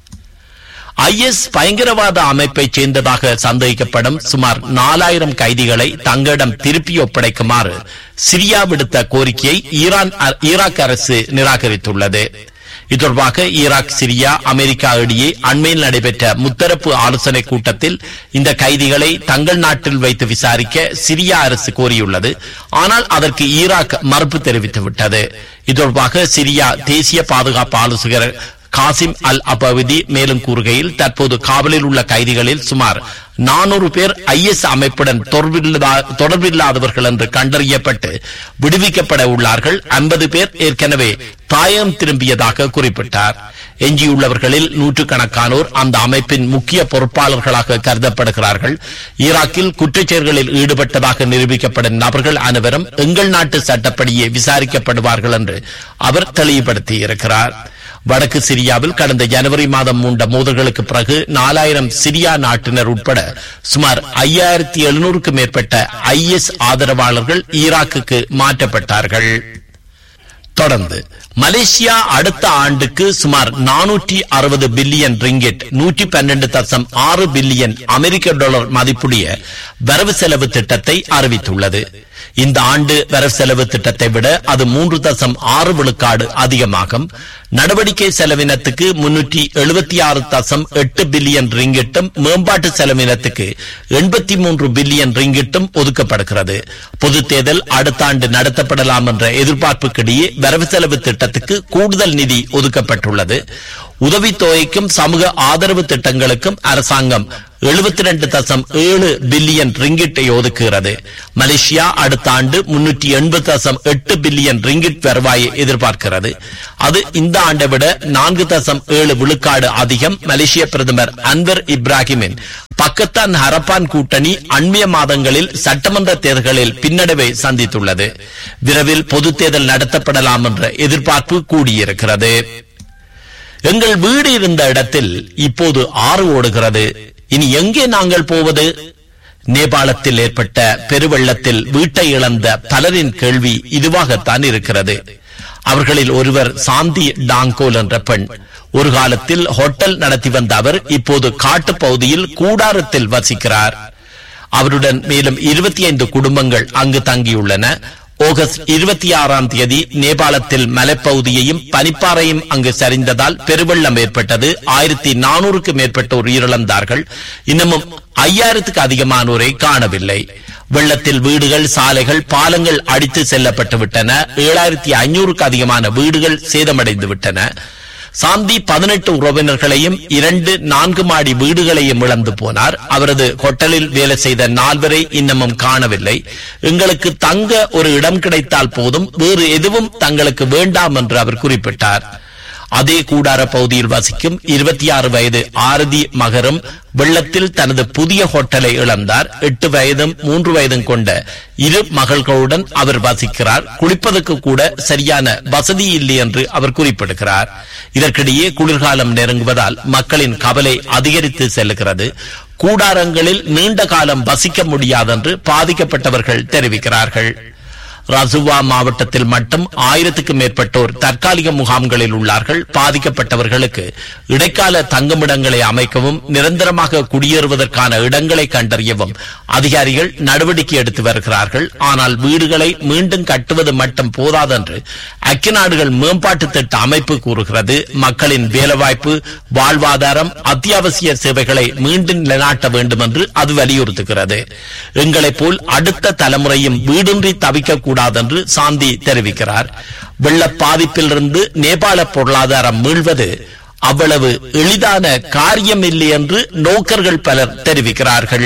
ஐஎஸ் பயங்கரவாத அமைப்பை சேர்ந்ததாக சந்தேகிக்கப்படும் சுமார் நாலாயிரம் கைதிகளை தங்களிடம் திருப்பி ஒப்படைக்குமாறு சிரியா விடுத்த கோரிக்கையை ஈரான் ஈராக் அரசு நிராகரித்துள்ளது. இது தொடர்பாக ஈராக், சிரியா, அமெரிக்கா இடையே அண்மையில் நடைபெற்ற முத்தரப்பு ஆலோசனை கூட்டத்தில் இந்த கைதிகளை தங்கள் நாட்டில் வைத்து விசாரிக்க சிரியா அரசு கோரியுள்ளது. ஆனால் அதற்கு ஈராக் மறுப்பு தெரிவித்துவிட்டது. இது தொடர்பாக சிரியா தேசிய பாதுகாப்பு ஆலோசகர் காசிம் அல் அபவிதி மேலும் கூறுகையில், தற்போது காவலில் உள்ள கைதிகளில் சுமார் நானூறு பேர் ஐஎஸ் அமைப்புடன் தொடர்பில்லாதவர்கள் என்று கண்டறியப்பட்டு விடுவிக்கப்பட உள்ளார்கள். ஐம்பது பேர் ஏற்கனவே தாயகம் திரும்பியதாக குறிப்பிட்டார். எஞ்சியுள்ளவர்களில் நூற்றுக்கணக்கானோர் அந்த அமைப்பின் முக்கிய பொறுப்பாளர்களாக கருதப்படுகிறார்கள். ஈராக்கில் குற்றச்செயல்களில் ஈடுபட்டதாக நிரூபிக்கப்படும் நபர்கள் அனைவரும் எங்கள் நாட்டு சட்டப்படியே விசாரிக்கப்படுவார்கள் என்று அவர் தெளிவுபடுத்தியிருக்கிறார். வடக்கு சிரியாவில் கடந்த ஜனவரி மாதம் மூண்ட மோதல்களுக்கு பிறகு நாலாயிரம் சிரியா நாட்டினர் உட்பட சுமார் ஐயாயிரத்தி எழுநூறுக்கும் மேற்பட்ட ஐஎஸ் ஆதரவாளர்கள் ஈராக்குக்கு மாற்றப்பட்டார்கள். தொடர்ந்து மலேசியா அடுத்த ஆண்டுக்கு சுமார் நானூற்றி அறுபது பில்லியன் ரிங்கெட் நூற்றி பன்னெண்டு தசம் ஆறு பில்லியன் அமெரிக்க டாலர் மதிப்புடைய வரவு செலவு திட்டத்தை அறிவித்துள்ளது. இந்த ஆண்டு வரவு செலவு திட்டத்தை விட அது மூன்று தசம் ஆறு விழுக்காடு அதிகமாகும். நடவடிக்கை செலவினத்துக்கு முன்னூற்றி எழுபத்தி ஆறு தசம் எட்டு பில்லியன் ரிங்கிட்டும் மேம்பாட்டு செலவினத்துக்கு எண்பத்தி மூன்று பில்லியன் ரிங்கிட்டும் ஒதுக்கப்படுகிறது. பொது தேர்தல் அடுத்த ஆண்டு நடத்தப்படலாம் என்ற எதிர்பார்ப்புக்கிடையே வரவு செலவு திட்டத்துக்கு கூடுதல் நிதி ஒதுக்கப்பட்டுள்ளது. உதவித்தொகைக்கும் சமூக ஆதரவு திட்டங்களுக்கும் அரசாங்கம் எழுபத்தி இரண்டு தசம் ஏழு பில்லியன் ரிங்கிட்டை ஒதுக்குகிறது. மலேசியா அடுத்த ஆண்டு முன்னூற்றி எண்பது தசம் எட்டு பில்லியன் ரிங்கிட் வருவாயை எதிர்பார்க்கிறது. அது இந்த ஆண்டை விட நான்கு தசம் ஏழு விழுக்காடு அதிகம். மலேசிய பிரதமர் அன்வர் இப்ராஹிமின் பக்கத்தான் ஹரப்பான் கூட்டணி அண்மைய மாதங்களில் சட்டமன்ற தேர்தல்களில் பின்னடைவை சந்தித்துள்ளது. விரைவில் பொது தேர்தல் நடத்தப்படலாம் என்ற எதிர்பார்ப்பு கூடியிருக்கிறது. எங்கள் வீடு இருந்த இடத்தில் இப்போது ஆறு ஓடுகிறது. இனி எங்கே நாங்கள் போவது? நேபாளத்தில் ஏற்பட்ட பெருவெள்ளத்தில் வீட்டை இழந்த பலரின் கேள்வி இதுவாகத்தான் இருக்கிறது. அவர்களில் ஒருவர் சாந்தி டாங்கோல் என்ற பெண். ஒரு காலத்தில் ஹோட்டல் நடத்தி வந்த அவர் இப்போது காட்டு பகுதியில் கூடாரத்தில் வசிக்கிறார். அவருடன் மேலும் இருபத்தி ஐந்து குடும்பங்கள் அங்கு தங்கியுள்ளன. ஆகஸ்ட் இருபத்தி ஆறாம் தேதி நேபாளத்தில் மலைப்பகுதியையும் பனிப்பாறையும் அங்கு சரிந்ததால் பெருவெள்ளம் ஏற்பட்டது. ஆயிரத்தி நானூறுக்கு மேற்பட்டோர் உயிரிழந்தார்கள். இன்னமும் ஐயாயிரத்துக்கு அதிகமானோரை காணவில்லை. வெள்ளத்தில் வீடுகள், சாலைகள், பாலங்கள் அடித்து செல்லப்பட்டு விட்டன. ஏழாயிரத்தி ஐநூறுக்கு அதிகமான வீடுகள் சேதமடைந்து விட்டன. சாந்தி பதினெட்டு உறவினர்களையும் இரண்டு நான்கு மாடி வீடுகளையும் இழந்து போனார். அவரது ஹோட்டலில் வேலை செய்த நால்வரை இன்னமும் காணவில்லை. எங்களுக்கு தங்க ஒரு இடம் கிடைத்தால் போதும், வேறு எதுவும் தங்களுக்கு வேண்டாம் என்று அவர் குறிப்பிட்டார். அதே கூடார பகுதியில் வசிக்கும் இருபத்தி ஆறு வயது ஆரதி மகரும் வெள்ளத்தில் தனது புதிய ஹோட்டலை இழந்தார். எட்டு வயதும் மூன்று வயதும் கொண்ட இரு மகள்களுடன் அவர் வசிக்கிறார். குளிப்பதற்கு கூட சரியான வசதி இல்லை என்று அவர் குறிப்பிடுகிறார். இதற்கிடையே குளிர்காலம் நெருங்குவதால் மக்களின் கவலை அதிகரித்து செல்லுகிறது. கூடாரங்களில் நீண்ட காலம் வசிக்க முடியாதென்று பாதிக்கப்பட்டவர்கள் தெரிவிக்கிறார்கள். ரசுவா மாவட்டத்தில் மட்டும் ஆயிரத்துக்கும் மேற்பட்டோர் தற்காலிக முகாம்களில் உள்ளார்கள். பாதிக்கப்பட்டவர்களுக்கு இடைக்கால தங்குமிடங்களை அமைக்கவும் நிரந்தரமாக குடியேறுவதற்கான இடங்களை கண்டறியவும் அதிகாரிகள் நடவடிக்கை எடுத்து வருகிறார்கள். ஆனால் வீடுகளை மீண்டும் கட்டுவது மட்டும் போதாதென்று ஐக்கிய நாடுகள் மேம்பாட்டு திட்ட அமைப்பு கூறுகிறது. மக்களின் வேலைவாய்ப்பு, வாழ்வாதாரம், அத்தியாவசிய சேவைகளை மீண்டும் நிலைநாட்ட வேண்டும் என்று அது வலியுறுத்துகிறது. எங்களைப் போல் அடுத்த தலைமுறையும் வீடின்றி தவிக்கக்கூடாது என்று சாந்தி தெரிவிக்கிறார். வெள்ள பாதிப்பிலிருந்து நேபாள பொருளாதாரம் மீள்வது அவ்வளவு எளிதான காரியம் இல்லை என்று நோக்கர்கள் பலர் தெரிவிக்கிறார்கள்.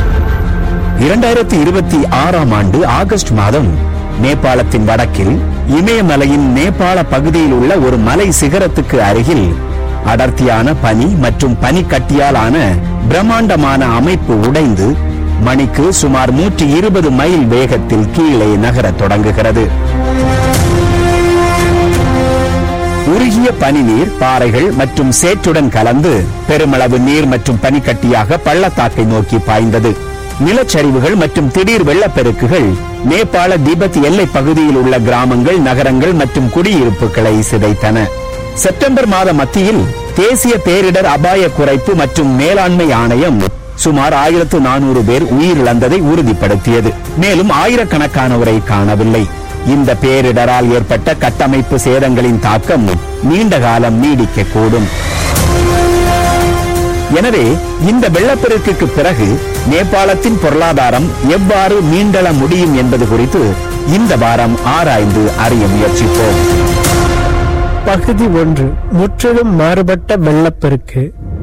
இரண்டாயிரத்தி இருபத்தி ஆறாம் ஆண்டு ஆகஸ்ட் மாதம் நேபாளத்தின் வடக்கில் இமயமலையின் நேபாள பகுதியில் உள்ள ஒரு மலை சிகரத்துக்கு அருகில் அடர்த்தியான பனி மற்றும் பனிக்கட்டியால் ஆன பிரம்மாண்டமான அமைப்பு உடைந்து மணிக்கு சுமார் நூற்றி இருபது மைல் வேகத்தில் கீழே நகரத் தொடங்குகிறது. உருகிய பனிநீர் பாறைகள் மற்றும் சேற்றுடன் கலந்து பெருமளவு நீர் மற்றும் பனிக்கட்டியாக பள்ளத்தாக்கை நோக்கி பாய்ந்தது. நிலச்சரிவுகள் மற்றும் திடீர் வெள்ளப்பெருக்குகள் நேபாள திபெத் எல்லை பகுதியில் உள்ள கிராமங்கள், நகரங்கள் மற்றும் குடியிருப்புகளை சிதைத்தன. செப்டம்பர் மாத மத்தியில் தேசிய பேரிடர் அபாய குறைப்பு மற்றும் மேலாண்மை ஆணையம் சுமார் ஆயிரத்து நானூறு பேர் உயிரிழந்ததை உறுதிப்படுத்தியது. மேலும் ஆயிரக்கணக்கானவரை காணவில்லை. இந்த பேரிடரால் ஏற்பட்ட கட்டமைப்பு சேதங்களின் தாக்கம் நீண்ட காலம் நீடிக்கக்கூடும். எனவே இந்த வெள்ளப்பெருக்குக்கு பிறகு நேபாளத்தின் பொருளாதாரம் எவ்வாறு மீண்டெழ முடியும் என்பது குறித்து இந்த வாரம் ஆராய்ந்து அறிய முயற்சிப்போம். பகுதி ஒன்று, முற்றிலும் மாறுபட்ட வெள்ளப்பெருக்கு.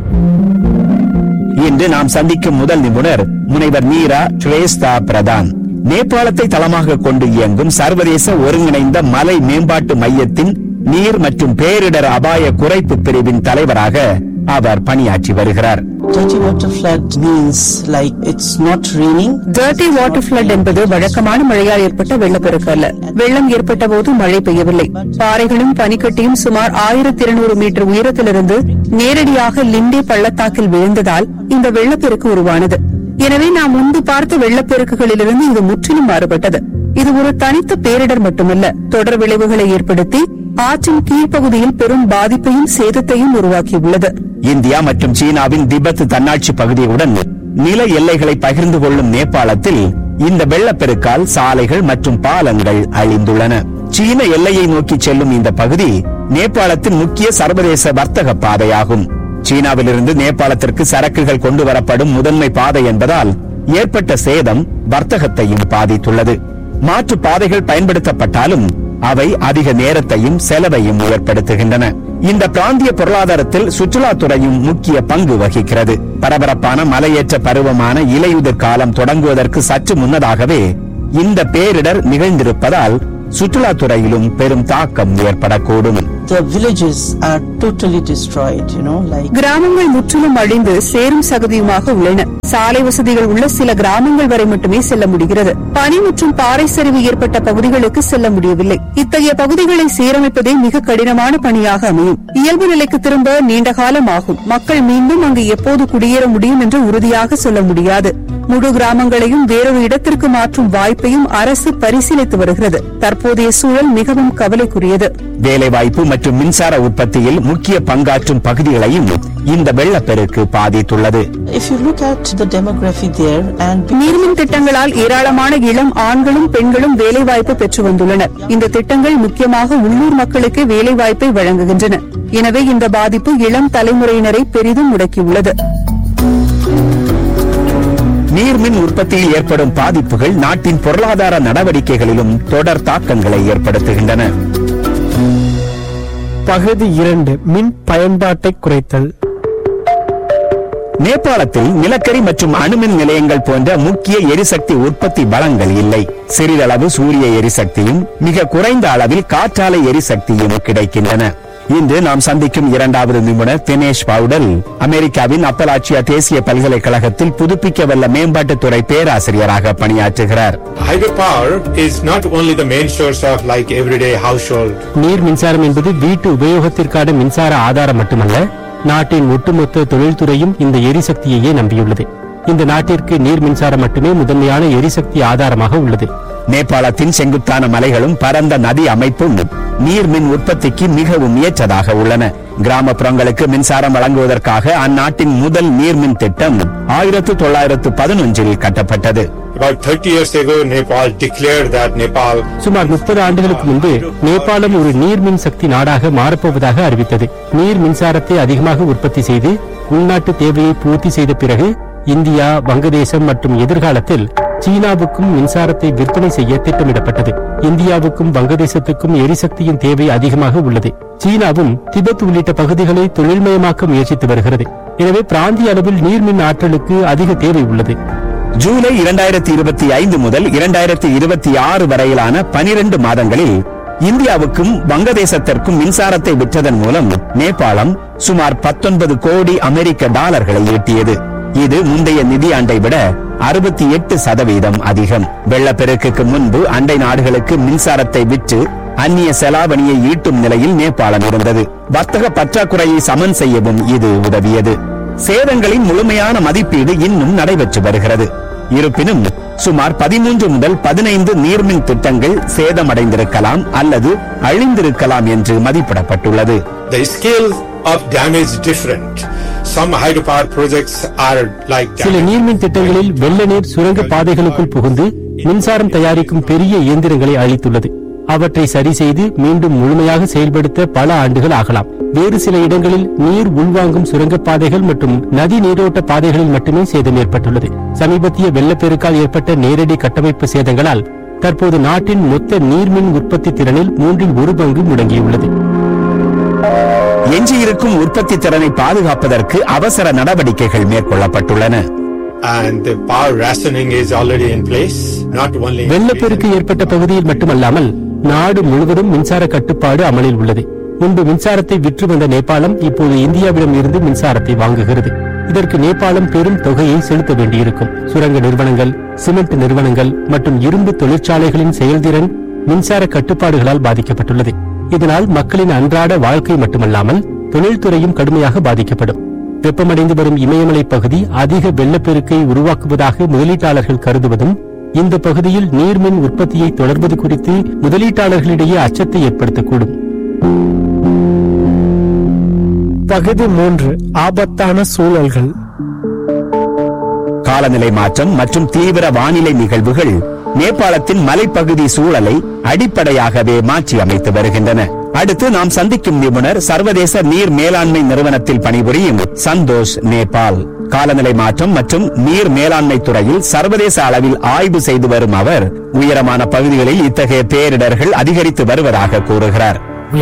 இன்று நாம் சந்திக்கும் முதல் நிபுணர் முனைவர் நீரா ஸ்ரேஸ்தா பிரதான். நேபாளத்தை தளமாக கொண்டு இயங்கும் சர்வதேச ஒருங்கிணைந்த மலை மேம்பாட்டு மையத்தின் நீர் மற்றும் பேரிடர் அபாய குறைப்பு பிரிவின் தலைவராக அவர் பணியாற்றி வருகிறார். Dirty water flood means like it's not raining. Dirty water flood என்பது வழக்கமான மழையால் ஏற்பட்ட வெள்ளப்பெருக்கு அல்ல. வெள்ளம் ஏற்பட்ட போது மழை பெய்யவில்லை. பாறைகளும் பனிக்கட்டியும் சுமார் ஆயிரத்தி இருநூறு மீட்டர் உயரத்திலிருந்து நேரடியாக லிண்டே பள்ளத்தாக்கில் விழுந்ததால் இந்த வெள்ளப்பெருக்கு உருவானது. எனவே நாம் முன்பு பார்த்த வெள்ளப்பெருக்குகளிலிருந்து இது முற்றிலும் மாறுபட்டது. இது ஒரு தனித்த பேரிடர் மட்டுமல்ல, தொடர் விளைவுகளை ஏற்படுத்தி ஆற்றின் கீழ்ப்பகுதியில் பெரும் பாதிப்பையும் சேதத்தையும் உருவாக்கியுள்ளது. இந்தியா மற்றும் சீனாவின் திபெத் தன்னாட்சி பகுதியுடன் நில எல்லைகளை பகிர்ந்து கொள்ளும் நேபாளத்தில் இந்த வெள்ளப்பெருக்கால் சாலைகள் மற்றும் பாலங்கள் அழிந்துள்ளன. சீன எல்லையை நோக்கி செல்லும் இந்த பகுதி நேபாளத்தின் முக்கிய சர்வதேச வர்த்தக பாதையாகும். சீனாவிலிருந்து நேபாளத்திற்கு சரக்குகள் கொண்டு வரப்படும் முதன்மை பாதை என்பதால் ஏற்பட்ட சேதம் வர்த்தகத்தையும் பாதித்துள்ளது. மாற்று பாதைகள் பயன்படுத்தப்பட்டாலும் அவை அதிக நேரத்தையும் செலவையும் ஏற்படுத்துகின்றன. இந்த பிராந்திய பொருளாதாரத்தில் சுற்றுலாத்துறையும் முக்கிய பங்கு வகிக்கிறது. பரபரப்பான மலையேற்ற பருவமான இலையுதிர் காலம் தொடங்குவதற்கு சற்று முன்னதாகவே இந்த பேரிடர் நிகழ்ந்திருப்பதால் சுற்றுலாத்துறையிலும் பெரும் தாக்கம் ஏற்படக்கூடும். The villages are totally destroyed, you know, like கிராமங்கள் முற்றிலும் அழிந்து சேரும் சகதியுமாக உள்ளன. சாலை வசதிகள் உள்ள சில கிராமங்கள் வரை மட்டுமே செல்ல முடிகிறது. பனி மற்றும் பாறை சரிவு ஏற்பட்ட பகுதிகளுக்கு செல்ல முடியவில்லை. இத்தகைய பகுதிகளை சீரமைப்பதே மிக கடினமான பணியாக அமையும். இயல்பு நிலைக்கு திரும்ப நீண்ட காலம் ஆகும். மக்கள் மீண்டும் அங்கு எப்போது குடியேற முடியும் என்று உறுதியாக சொல்ல முடியாது. முழு கிராமங்களையும் வேறொரு இடத்திற்கு மாற்றும் வாய்ப்பையும் அரசு பரிசீலித்து வருகிறது. தற்போதைய சூழல் மிகவும் கவலைக்குரியது. வேலைவாய்ப்பு மற்றும் மின்சார உற்பத்தியில் முக்கிய பங்காற்றும் பகுதிகளையும் இந்த வெள்ளப்பெருக்கு பாதித்துள்ளது. if you look at the demography there and நீர்மின் திட்டங்களால் ஏராளமான இளம் ஆண்களும் பெண்களும் வேலைவாய்ப்பு பெற்று வந்துள்ளனர். இந்த திட்டங்கள் முக்கியமாக உள்ளூர் மக்களுக்கு வேலைவாய்ப்பை வழங்குகின்றன. எனவே இந்த பாதிப்பு இளம் தலைமுறையினரை பெரிதும் முடக்கியுள்ளது. நீர்மின் உற்பத்தியில் ஏற்படும் பாதிப்புகள் நாட்டின் பொருளாதார நடவடிக்கைகளிலும் தொடர் தாக்கங்களை ஏற்படுத்துகின்றன. பகுதி இரண்டு, மின் பயன்பாட்டை குறைத்தல். நேபாளத்தில் நிலக்கரி மற்றும் அணுமின் நிலையங்கள் போன்ற முக்கிய எரிசக்தி உற்பத்தி வளங்கள் இல்லை. சிறிதளவு சூரிய எரிசக்தியும் மிக குறைந்த அளவில் காற்றாலை எரிசக்தியும் கிடைக்கின்றன. இன்று நாம் சந்திக்கும் இரண்டாவது நிபுணர் தினேஷ் பவுடல் அமெரிக்காவின் அப்பலாச்சியா தேசிய பல்கலைக்கழகத்தில் புதுப்பிக்கவல்ல மேம்பாட்டுத்துறை பேராசிரியராக பணியாற்றுகிறார். Hydropower is not only the main source of like everyday household. நீர் மின்சாரம் என்பது வீட்டு உபயோகத்திற்கான மின்சார ஆதாரம் மட்டுமல்ல, நாட்டின் ஒட்டுமொத்த தொழில்துறையும் இந்த எரிசக்தியையே நம்பியுள்ளது. இந்த நாட்டிற்கு நீர் மின்சாரம் மட்டுமே முதன்மையான எரிசக்தி ஆதாரமாக உள்ளது. நேபாளத்தின் செங்குத்தான மலைகளும் பரந்த நதி அமைப்பும் நீர் மின் உற்பத்திக்கு மிகவும் ஏற்றதாக உள்ளன. கிராமப்புறங்களுக்கு மின்சாரம் வழங்குவதற்காக அந்நாட்டின் முதல் நீர்மின் திட்டம் ஆயிரத்து தொள்ளாயிரத்து பதினொன்றில் கட்டப்பட்டது. About thirty years ago, Nepal declared that Nepal. சுமார் முப்பது ஆண்டுகளுக்கு முன்பு நேபாளம் ஒரு நீர்மின் சக்தி நாடாக மாறப்போவதாக அறிவித்தது. நீர் மின்சாரத்தை அதிகமாக உற்பத்தி செய்து உள்நாட்டு தேவையை பூர்த்தி செய்த பிறகு இந்தியா, வங்கதேசம் மற்றும் எதிர்காலத்தில் சீனாவுக்கும் மின்சாரத்தை விற்பனை செய்ய திட்டமிடப்பட்டது. இந்தியாவுக்கும் வங்கதேசத்துக்கும் எரிசக்தியின் தேவை அதிகமாக உள்ளது. சீனாவும் திபெத் உள்ளிட்ட பகுதிகளை தொழில்மயமாக்க முயற்சித்து வருகிறது. எனவே பிராந்திய அளவில் நீர்மின் ஆற்றலுக்கு அதிக தேவை உள்ளது. ஜூலை இரண்டாயிரத்தி இருபத்தி ஐந்து முதல் இரண்டாயிரத்தி இருபத்தி ஆறு வரையிலான பனிரெண்டு மாதங்களில் இந்தியாவுக்கும் வங்கதேசத்திற்கும் மின்சாரத்தை விற்றதன் மூலம் நேபாளம் சுமார் பத்தொன்பது கோடி அமெரிக்க டாலர்களை ஈட்டியது. இது முந்தைய நிதியாண்டை விட அறுபத்தி எட்டு சதவீதம் அதிகம். வெள்ளப்பெருக்குக்கு முன்பு அண்டை நாடுகளுக்கு மின்சாரத்தை விற்று அந்நிய செலாவணியை ஈட்டும் நிலையில் நேபாளம் இருந்தது. வர்த்தக பற்றாக்குறையை சமன் செய்யவும் இது உதவியது. சேதங்களின் முழுமையான மதிப்பீடு இன்னும் நடைபெற்று வருகிறது. இருப்பினும் சுமார் பதிமூன்று முதல் பதினைந்து நீர்மின் திட்டங்கள் சேதமடைந்திருக்கலாம் அல்லது அழிந்திருக்கலாம் என்று மதிப்பிடப்பட்டுள்ளது. The scale of damage different. Some hydropower projects are like சில நீர்மின் திட்டங்களில் வெள்ள நீர் சுரங்க பாதைகளுக்குள் புகுந்து மின்சாரம் தயாரிக்கும் பெரிய இயந்திரங்களை அழித்துள்ளது. அவற்றை சரி செய்து மீண்டும் முழுமையாக செயல்படுத்த பல ஆண்டுகள் ஆகலாம். வேறு சில இடங்களில் நீர் உள்வாங்கும் சுரங்கப்பாதைகள் மற்றும் நதி நீரோட்ட பாதைகளில் மட்டுமே சேதம் ஏற்பட்டுள்ளது. சமீபத்திய வெள்ளப்பெருக்கால் ஏற்பட்ட நேரடி கட்டமைப்பு சேதங்களால் தற்போது நாட்டின் மொத்த நீர்மின் உற்பத்தி திறனில் மூன்றில் ஒரு பங்கு முடங்கியுள்ளது. எஞ்சியிருக்கும் உற்பத்தி திறனை பாதுகாப்பதற்கு அவசர நடவடிக்கைகள் மேற்கொள்ளப்பட்டுள்ளன. And the power rationing is already in place. Not only வெள்ளப்பெருக்கு ஏற்பட்ட பகுதியில் மட்டுமல்லாமல் நாடு முழுவதும் மின்சார கட்டுப்பாடு அமலில் உள்ளது. முன்பு மின்சாரத்தை விற்று வந்த நேபாளம் இப்போது இந்தியாவிடம் இருந்து மின்சாரத்தை வாங்குகிறது. இதற்கு நேபாளம் பெரும் தொகையை செலுத்த வேண்டியிருக்கும். சுரங்க நிறுவனங்கள், சிமெண்ட் நிறுவனங்கள் மற்றும் இரும்பு தொழிற்சாலைகளின் செயல்திறன் மின்சார கட்டுப்பாடுகளால் பாதிக்கப்பட்டுள்ளது. இதனால் மக்களின் அன்றாட வாழ்க்கை மட்டுமல்லாமல் தொழில்துறையும் கடுமையாக பாதிக்கப்படும். வெப்பமடைந்து வரும் இமயமலை பகுதி அதிக வெள்ளப்பெருக்கை உருவாக்குவதாக முதலீட்டாளர்கள் கருதுவதும் இந்த பகுதியில் நீர்மின் உற்பத்தியை தொடர்வது குறித்து முதலீட்டாளர்களிடையே அச்சத்தை ஏற்படுத்தக்கூடும். பகுதி மூன்று, ஆபத்தான சூழல்கள். காலநிலை மாற்றம் மற்றும் தீவிர வானிலை நிகழ்வுகள் நேபாளத்தின் மலைப்பகுதி சூழலை அடிப்படையாகவே மாற்றி அமைத்து வருகின்றன. அடுத்து நாம் சந்திக்கும் நிபுணர் சர்வதேச நீர் மேலாண்மை நிறுவனத்தில் பணிபுரியும் சந்தோஷ் நேபால். காலநிலை மாற்றம் மற்றும் நீர் மேலாண்மை துறையில் சர்வதேச அளவில் ஆய்வு செய்து வரும் அவர் உயரமான பகுதிகளில் இத்தகைய பேரிடர்கள் அதிகரித்து வருவதாக கூறுகிறார்.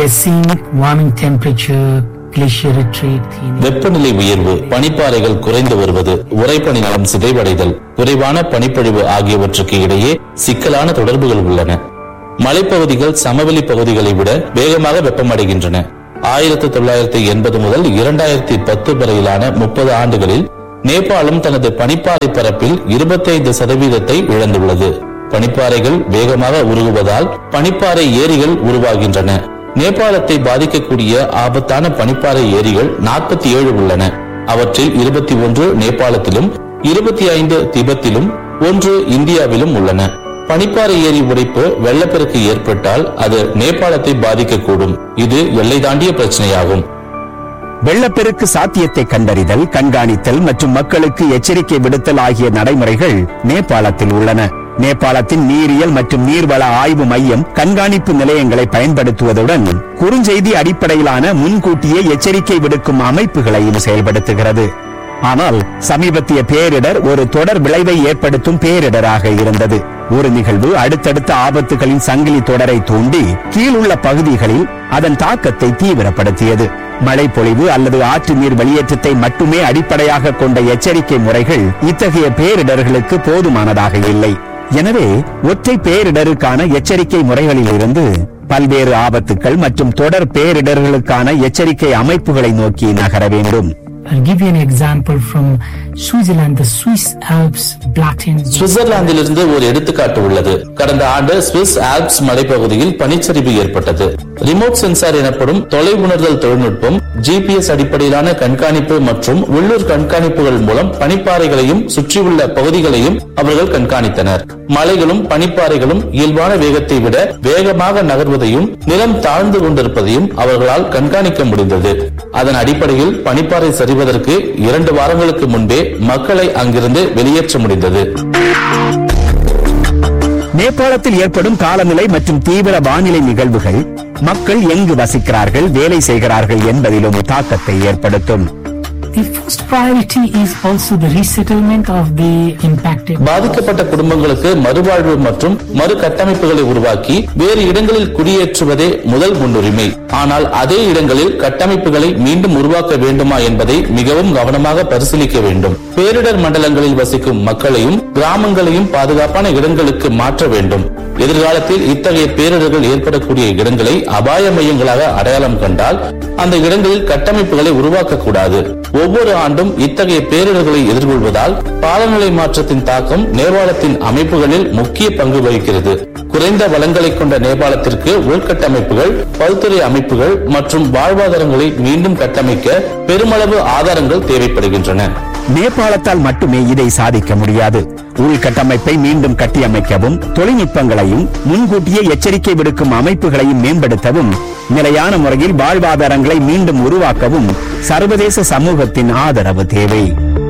வெப்பநிலை உயர்வு, பனிப்பாறைகள் குறைந்து வருவது, உறைபனி நிலம் சிதைவடைதல், குறைவான பனிப்பொழிவு ஆகியவற்றுக்கு இடையே சிக்கலான தொடர்புகள் உள்ளன. மலைப்பகுதிகள் சமவெளி பகுதிகளை விட வேகமாக வெப்பமடைகின்றன. ஆயிரத்தி தொள்ளாயிரத்தி எண்பது முதல் இரண்டாயிரத்தி பத்து வரையிலான முப்பது ஆண்டுகளில் நேபாளம் தனது பனிப்பாறை பரப்பில் இருபத்தி ஐந்து சதவீதத்தை இழந்துள்ளது. பனிப்பாறைகள் வேகமாக உருகுவதால் பனிப்பாறை ஏரிகள் உருவாகின்றன. நேபாளத்தை பாதிக்கக்கூடிய ஆபத்தான பனிப்பாறை ஏரிகள் நாற்பத்தி ஏழு உள்ளன. அவற்றில் இருபத்தி ஒன்று நேபாளத்திலும் இருபத்தி ஐந்து திபெத்திலும் ஒன்று இந்தியாவிலும் உள்ளன. பனிப்பாறை ஏரி உடைப்பு வெள்ளப்பெருக்கு ஏற்பட்டால் அது நேபாளத்தை பாதிக்கக்கூடும். இது எல்லை தாண்டிய பிரச்சனையாகும். வெள்ளப்பெருக்கு சாத்தியத்தை கண்டறிதல், கண்காணித்தல் மற்றும் மக்களுக்கு எச்சரிக்கை விடுத்தல் ஆகிய நடைமுறைகள் நேபாளத்தில் உள்ளன. நேபாளத்தின் நீரியல் மற்றும் நீர்வள ஆய்வு மையம் கண்காணிப்பு நிலையங்களை பயன்படுத்துவதுடன் குறுஞ்செய்தி அடிப்படையிலான முன்கூட்டியே எச்சரிக்கை விடுக்கும் அமைப்புகளையும் செயல்படுத்துகிறது. ஆனால் சமீபத்திய பேரிடர் ஒரு தொடர் விளைவை ஏற்படுத்தும் பேரிடராக இருந்தது. ஒரு நிகழ்வு அடுத்தடுத்த ஆபத்துகளின் சங்கிலி தொடரை தூண்டி கீழுள்ள பகுதிகளில் அதன் தாக்கத்தை தீவிரப்படுத்தியது. மழை பொழிவு அல்லது ஆற்று நீர் வெளியேற்றத்தை மட்டுமே அடிப்படையாக கொண்ட எச்சரிக்கை முறைகள் இத்தகைய பேரிடர்களுக்கு போதுமானதாக இல்லை. எனவே ஒற்றை பேரிடருக்கான எச்சரிக்கை முறைகளில் இருந்து பல்வேறு ஆபத்துக்கள் மற்றும் தொடர் பேரிடர்களுக்கான எச்சரிக்கை அமைப்புகளை நோக்கி நகர வேண்டும். I'll give you an example from Switzerland, the Swiss Alps Plateau. சுவிட்சர்லாந்திலிருந்து ஒரு எடுத்துக்காட்டு உள்ளது. கடந்த ஆண்டு சுவிஸ் ஆல்ப்ஸ் மலைப்பகுதியில் பனிச்சரிவு ஏற்பட்டது. ரிமோட் சென்சார் எனப்படும் தொலை உணர்தல் தொழில்நுட்பம், ஜிபிஎஸ் அடிப்படையிலான கண்காணிப்பு மற்றும் உள்ளூர் கண்காணிப்புகள் மூலம் பனிப்பாறைகளையும் சுற்றியுள்ள பகுதிகளையும் அவர்கள் கண்காணித்தனர். மலைகளும் பனிப்பாறைகளும் இயல்பான வேகத்தை விட வேகமாக நகர்வதையும் நிலம் தாழ்ந்து கொண்டிருப்பதையும் அவர்களால் கண்காணிக்க முடிந்தது. அதன் அடிப்படையில் பனிப்பாறை சரிவதற்கு இரண்டு வாரங்களுக்கு முன்பே மக்களை அங்கிருந்து வெளியேற்ற முடிந்தது. நேபாளத்தில் ஏற்படும் காலநிலை மற்றும் தீவிர வானிலை நிகழ்வுகள் மக்கள் எங்கு வசிக்கிறார்கள், வேலை செய்கிறார்கள் என்பதிலும் தாக்கத்தை ஏற்படுத்தும். The first priority is also the resettlement of the impacted. பாதிக்கப்பட்ட குடும்பங்களுக்கு மறுவாழ்வு மற்றும் மறு கட்டமைப்புகளை உருவாக்கி வேறு இடங்களில் குடியேற்றுவதே முதல் முன்னுரிமை. ஆனால் அதே இடங்களில் கட்டமைப்புகளை மீண்டும் உருவாக்க வேண்டுமா என்பதை மிகவும் கவனமாக பரிசீலிக்க வேண்டும். பேரிடர் மண்டலங்களில் வசிக்கும் மக்களையும் கிராமங்களையும் பாதுகாப்பான இடங்களுக்கு மாற்ற வேண்டும். எதிர்காலத்தில் இத்தகைய பேரிடர்கள் ஏற்படக்கூடிய இடங்களை அபாய மையங்களாக அடையாளம் கண்டால் அந்த இடங்களில் கட்டமைப்புகளை உருவாக்கக்கூடாது. ஒவ்வொரு ஆண்டும் இத்தகைய பேரிடர்களை எதிர்கொள்வதால் காலநிலை மாற்றத்தின் தாக்கம் நேபாளத்தின் அமைப்புகளில் முக்கிய பங்கு வகிக்கிறது. குறைந்த வளங்களை கொண்ட நேபாளத்திற்கு உள்கட்டமைப்புகள், பல்துறை அமைப்புகள் மற்றும் வாழ்வாதாரங்களை மீண்டும் கட்டமைக்க பெருமளவு ஆதாரங்கள் தேவைப்படுகின்றன. நேபாளத்தால் மட்டுமே இதை சாதிக்க முடியாது. உள்கட்டமைப்பை மீண்டும் கட்டியமைக்கவும், தொழில்நுட்பங்களையும் முன்கூட்டியே எச்சரிக்கை விடுக்கும் அமைப்புகளையும் மேம்படுத்தவும், நிலையான முறையில் வாழ்வாதாரங்களை மீண்டும் உருவாக்கவும் சர்வதேச சமூகத்தின் ஆதரவு தேவை.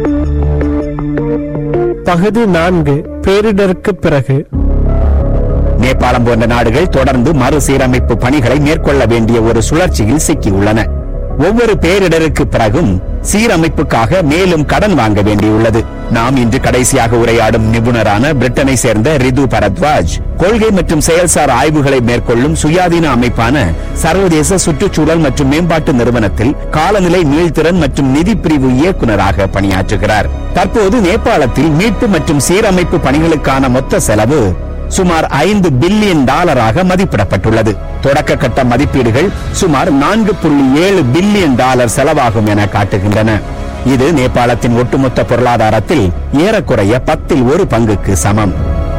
பகுதி நான்கு, பேரிடருக்கு பிறகு. நேபாளம் போன்ற நாடுகள் தொடர்ந்து மறுசீரமைப்பு பணிகளை மேற்கொள்ள வேண்டிய ஒரு சுழற்சியில் சிக்கியுள்ளன. ஒவ்வொரு பேரிடருக்கு பிறகும் சீரமைப்புக்காக மேலும் கடன் வாங்க வேண்டியுள்ளது. நாம் இன்று கடைசியாக உரையாடும் நிபுணரான பிரிட்டனை சேர்ந்த ரிது பரத்வாஜ் கொள்கை மற்றும் செயல்சார் ஆய்வுகளை மேற்கொள்ளும் சுயாதீன அமைப்பான சர்வதேச சுற்றுச்சூழல் மற்றும் மேம்பாட்டு நிறுவனத்தில் காலநிலை மீள்திறன் மற்றும் நிதி பிரிவு இயக்குநராக பணியாற்றுகிறார். தற்போது நேபாளத்தில் மீட்பு மற்றும் சீரமைப்பு பணிகளுக்கான மொத்த செலவு சுமார் ஐந்து பில்லியன் டாலராக மதிப்பிடப்பட்டுள்ளது. தொடக்க கட்ட மதிப்பீடுகள் சுமார் நான்கு புள்ளி ஏழு பில்லியன் டாலர் செலவாகும் என காட்டுகின்றன. இது நேபாளத்தின் ஒட்டுமொத்த பொருளாதாரத்தில் ஏறக்குறைய பத்தில் ஒரு பங்குக்கு சமம்.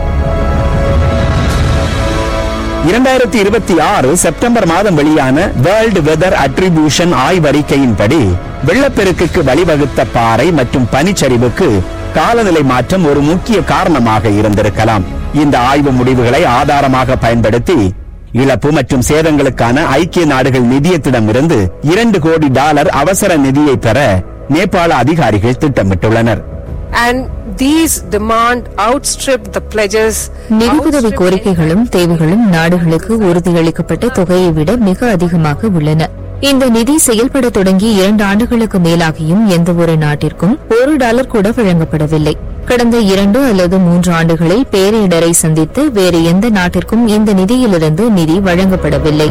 இரண்டாயிரத்தி இருபத்தி ஆறு செப்டம்பர் மாதம் வெளியான வேர்ல்டு வெதர் அட்ரிபியூஷன் ஆய்வறிக்கையின்படி வெள்ளப்பெருக்குக்கு வழிவகுத்த பாறை மற்றும் பனிச்சரிவுக்கு காலநிலை மாற்றம் ஒரு முக்கிய காரணமாக இருந்திருக்கலாம். இந்த ஆய்வு முடிவுகளை ஆதாரமாக பயன்படுத்தி இழப்பு மற்றும் சேதங்களுக்கான ஐக்கிய நாடுகள் நிதியத்திடமிருந்து இரண்டு கோடி டாலர் அவசர நிதியை பெற நேபாள அதிகாரிகள் திட்டமிட்டுள்ளனர். And these demand outstrip the pledges. நிதி உதவி கோரிக்கைகளும் தேவைகளும் நாடுகளுக்கு உறுதியளிக்கப்பட்ட தொகையை விட மிக அதிகமாக உள்ளன. இந்த நிதி செயல்பட தொடங்கி இரண்டு ஆண்டுகளுக்கு மேலாகியும் எந்த ஒரு நாட்டிற்கும் ஒரு டாலர் கூட வழங்கப்படவில்லை. கடந்த இரண்டு அல்லது மூன்று ஆண்டுகளில் பேரிடரை சந்தித்து வேறு எந்த நாட்டிற்கும் இந்த நிதியிலிருந்து நிதி வழங்கப்படவில்லை.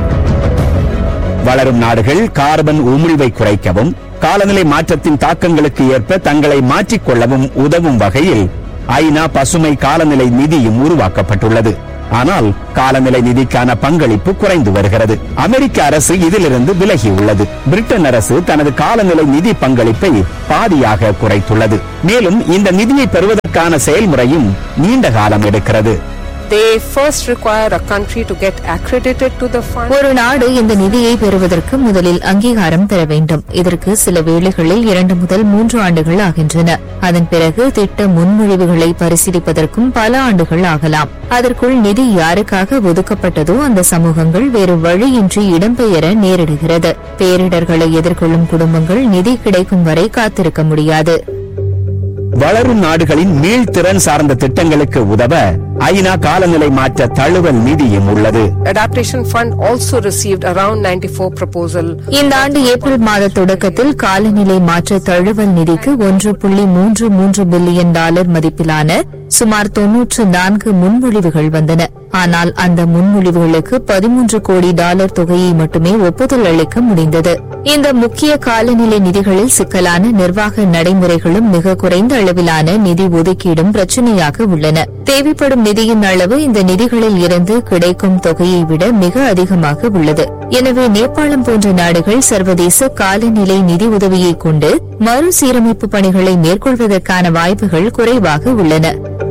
வளரும் நாடுகள் கார்பன் உமிழ்வை குறைக்கவும் காலநிலை மாற்றத்தின் தாக்கங்களுக்கு ஏற்ப தங்களை மாற்றிக்கொள்ளவும் உதவும் வகையில் ஐநா பசுமை காலநிலை நிதியும் உருவாக்கப்பட்டுள்ளது. ஆனால் காலநிலை நிதிக்கான பங்களிப்பு குறைந்து வருகிறது. அமெரிக்க அரசு இதிலிருந்து விலகியுள்ளது. பிரிட்டன் அரசு தனது காலநிலை நிதி பங்களிப்பை பாதியாக குறைத்துள்ளது. மேலும் இந்த நிதியை பெறுவதற்கான செயல்முறையும் நீண்ட காலம் எடுக்கிறது. They first require a country to get accredited to the fund. ஒரு நாடு இந்த நிதியை பெறுவதற்கு முதலில் அங்கீகாரம் பெற வேண்டும். இதற்கு சில வேளைகளில் இரண்டு முதல் மூன்று ஆண்டுகள் ஆகின்றன. அதன் பிறகு திட்ட முன்மொழிவுகளை பரிசீலிப்பதற்கும் பல ஆண்டுகள் ஆகலாம். அதற்குள் நிதி யாருக்காக ஒதுக்கப்பட்டதோ அந்த சமூகங்கள் வேறு வழியின்றி இடம்பெயர நேரிடுகிறது. பேரிடர்களை எதிர்கொள்ளும் குடும்பங்கள் நிதி கிடைக்கும் வரை காத்திருக்க முடியாது. வளரும் நாடுகளின் மீள்திறன் சார்ந்த திட்டங்களுக்கு உதவ ஐநா காலநிலை மாற்ற தழுவல் நிதியும் உள்ளது. Adaptation Fund also received around ninety-four proposal. இந்த ஆண்டு ஏப்ரல் மாத தொடக்கத்தில் காலநிலை மாற்ற தழுவல் நிதிக்கு ஒன்று புள்ளி மூன்று மூன்று பில்லியன் டாலர் மதிப்பிலான சுமார் தொன்னூற்று நான்கு முன்மொழிவுகள் வந்தன. ஆனால் அந்த முன்மொழிவுகளுக்கு பதிமூன்று கோடி டாலர் தொகையை மட்டுமே ஒப்புதல் அளிக்க முடிந்தது. இந்த முக்கிய காலநிலை நிதிகளில் சிக்கலான நிர்வாக நடைமுறைகளும் மிக குறைந்த அளவிலான நிதி ஒதுக்கீடும் பிரச்சினையாக உள்ளன. தேவைப்படும் நிதியின் அளவு இந்த நிதிகளில் இருந்து கிடைக்கும் தொகையை விட மிக அதிகமாக உள்ளது. எனவே நேபாளம் போன்ற நாடுகள் சர்வதேச காலநிலை நிதி உதவியை கொண்டு மறுசீரமைப்பு பணிகளை மேற்கொள்வதற்கான வாய்ப்புகள் குறைவாக உள்ளன.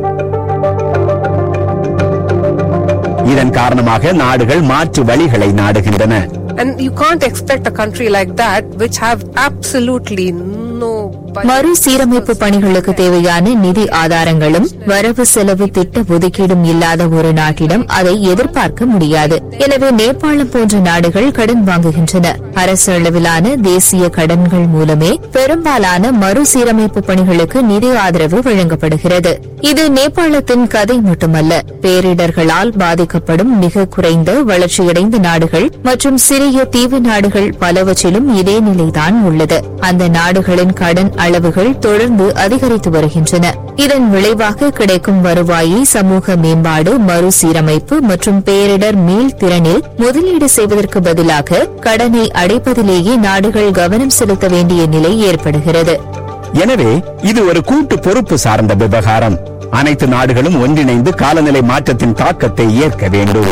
இதன் காரணமாக நாடுகள் மாற்று வழிகளை நாடுகின்றன. And you can't expect a country like that which have absolutely no மறுசீரமைப்பு பணிகளுக்கு தேவையான நிதி ஆதாரங்களும் வரவு செலவு திட்ட ஒதுக்கீடும் இல்லாத ஒரு நாட்டிடம் அதை எதிர்பார்க்க முடியாது. எனவே நேபாளம் போன்ற நாடுகள் கடன் வாங்குகின்றன. அரசு அளவிலான தேசிய கடன்கள் மூலமே பெரும்பாலான மறுசீரமைப்பு பணிகளுக்கு நிதி ஆதரவு வழங்கப்படுகிறது. இது நேபாளத்தின் கதை மட்டுமல்ல. பேரிடர்களால் பாதிக்கப்படும் மிக குறைந்த வளர்ச்சியடைந்த நாடுகள் மற்றும் சிறிய தீவு நாடுகள் பலவற்றிலும் இதே நிலைதான் உள்ளது. அந்த நாடுகளின் கடன் அளவுகள் தொடர்ந்து அதிகரித்து வருகின்றன. இதன் விளைவாக கிடைக்கும் வருவாயை சமூக மேம்பாடு, மறுசீரமைப்பு மற்றும் பேரிடர் மீள் திறனில் முதலீடு செய்வதற்கு பதிலாக கடனை அடைப்பதிலேயே நாடுகள் கவனம் செலுத்த வேண்டிய நிலை ஏற்படுகிறது. எனவே இது ஒரு கூட்டு பொறுப்பு சார்ந்த விவகாரம். அனைத்து நாடுகளும் ஒன்றிணைந்து காலநிலை மாற்றத்தின் தாக்கத்தை ஏற்க வேண்டும்.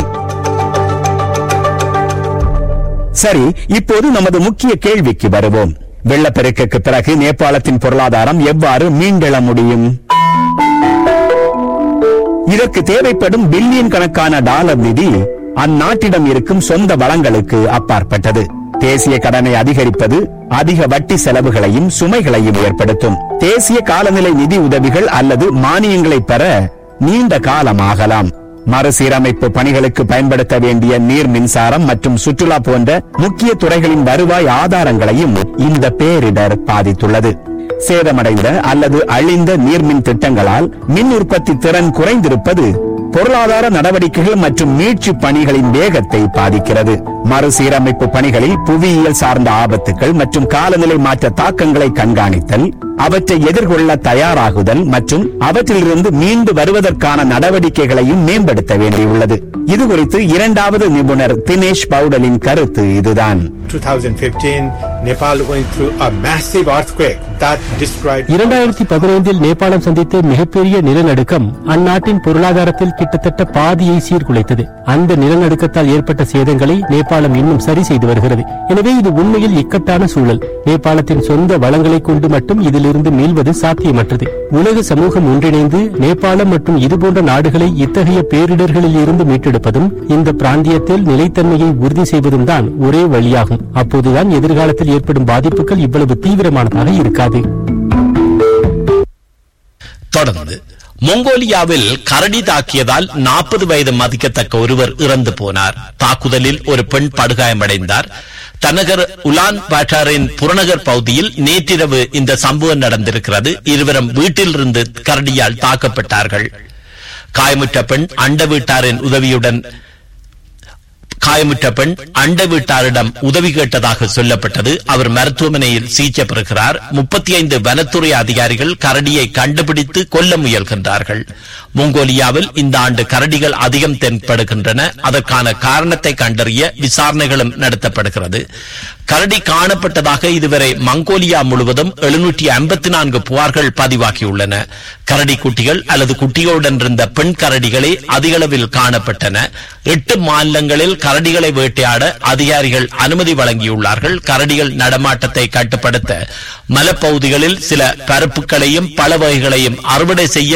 சரி, இப்போது நமது முக்கிய கேள்விக்கு வருவோம். வெள்ளப்பெருக்குக்கு பிறகு நேபாளத்தின் பொருளாதாரம் எவ்வாறு மீண்டெழ முடியும்? இதற்கு தேவைப்படும் பில்லியன் கணக்கான டாலர் நிதி அந்நாட்டிடம் இருக்கும் சொந்த வளங்களுக்கு அப்பாற்பட்டது. தேசிய கடனை அதிகரிப்பது அதிக வட்டி செலவுகளையும் சுமைகளையும் ஏற்படுத்தும். தேசிய காலநிலை நிதி உதவிகள் அல்லது மானியங்களை பெற நீண்ட காலமாகலாம். மறுசீரமைப்பு பணிகளுக்கு பயன்படுத்த வேண்டிய நீர், மின்சாரம் மற்றும் சுற்றுலா போன்ற முக்கிய துறைகளின் வருவாய் ஆதாரங்களையும் இந்த பேரிடர் பாதித்துள்ளது. சேதமடைந்த அல்லது அழிந்த நீர்மின் திட்டங்களால் மின் உற்பத்தி திறன் குறைந்திருப்பது பொருளாதார நடவடிக்கைகள் மற்றும் மீட்சி பணிகளின் வேகத்தை பாதிக்கிறது. மறுசீரமைப்பு பணிகளில் புவியியல் சார்ந்த ஆபத்துகள் மற்றும் காலநிலை மாற்ற தாக்கங்களை கண்காணித்தல், அவற்றை எதிர்கொள்ள தயாராகுதல் மற்றும் அவற்றிலிருந்து மீண்டு வருவதற்கான நடவடிக்கைகளையும் மேம்படுத்த வேண்டியுள்ளது. இது குறித்து இரண்டாவது நிபுணர் தினேஷ் பவுடலின் கருத்து இதுதான். twenty fifteen, Nepal went through a massive earthquake that destroyed. இரண்டாயிரத்தி பதினைந்தில் நேபாளம் சந்தித்த மிகப்பெரிய நிலநடுக்கம் அந்நாட்டின் பொருளாதாரத்தில் கிட்டத்தட்ட பாதியை சீர்குலைத்தது. அந்த நிலநடுக்கத்தால் ஏற்பட்ட சேதங்களை நேபாளம் இன்னும் சரி செய்து வருகிறது. எனவே இது உண்மையில் இக்கட்டான சூழல். நேபாளத்தின் சொந்த வளங்களை கொண்டு மட்டும் இதிலிருந்து மீள்வது சாத்தியமற்றது. உலக சமூகம் ஒன்றிணைந்து நேபாளம் மற்றும் இதுபோன்ற நாடுகளை இத்தகைய பேரிடர்களில் இருந்து மீட்டெடுப்பதும் இந்த பிராந்தியத்தில் நிலைத்தன்மையை உறுதி செய்வதும் தான் ஒரே வழியாகும். அப்போதுதான் எதிர்காலத்தில் ஏற்படும் பாதிப்புகள் இவ்வளவு தீவிரமானதாக இருக்காது. தொடர்ந்து மொங்கோலியாவில் கரடி தாக்கியதால் நாற்பது வயது மதிக்கத்தக்க ஒருவர் இறந்து போனார். தாக்குதலில் ஒரு பெண் படுகாயமடைந்தார். தனகர் உலான் பாட்டாரின் புறநகர் பகுதியில் நேற்றிரவு இந்த சம்பவம் நடந்திருக்கிறது. இருவரும் வீட்டிலிருந்து கரடியால் தாக்கப்பட்டார்கள். காயமுற்ற பெண் அண்ட வீட்டாரின் உதவியுடன் காயமுற்ற பெண் அண்ட வீட்டாரிடம் உதவி கேட்டதாக சொல்லப்பட்டது. அவர் மருத்துவமனையில் சிகிச்சை பெறுகிறார். முப்பத்தி ஐந்து வனத்துறை அதிகாரிகள் கரடியை கண்டுபிடித்து கொல்ல முயல்கின்றார்கள். மொங்கோலியாவில் இந்த ஆண்டு கரடிகள் அதிகம் தென்படுகின்றன. அதற்கான காரணத்தை கண்டறிய விசாரணைகளும் நடத்தப்படுகிறது. கரடி காணப்பட்டதாக இதுவரை மங்கோலியா முழுவதும் எழுநூற்றி ஐம்பத்தி நான்கு புகார்கள் பதிவாகியுள்ளன. கரடி குட்டிகள் அல்லது குட்டிகளுடன் இருந்த பெண் கரடிகளே அதிகளவில் காணப்பட்டன. எட்டு மாநிலங்களில் கரடிகளை வேட்டையாட அதிகாரிகள் அனுமதி வழங்கியுள்ளார்கள். கரடிகள் நடமாட்டத்தை கட்டுப்படுத்த மலைப்பகுதிகளில் சில பரப்புகளையும் பல வகைகளையும் அறுவடை செய்ய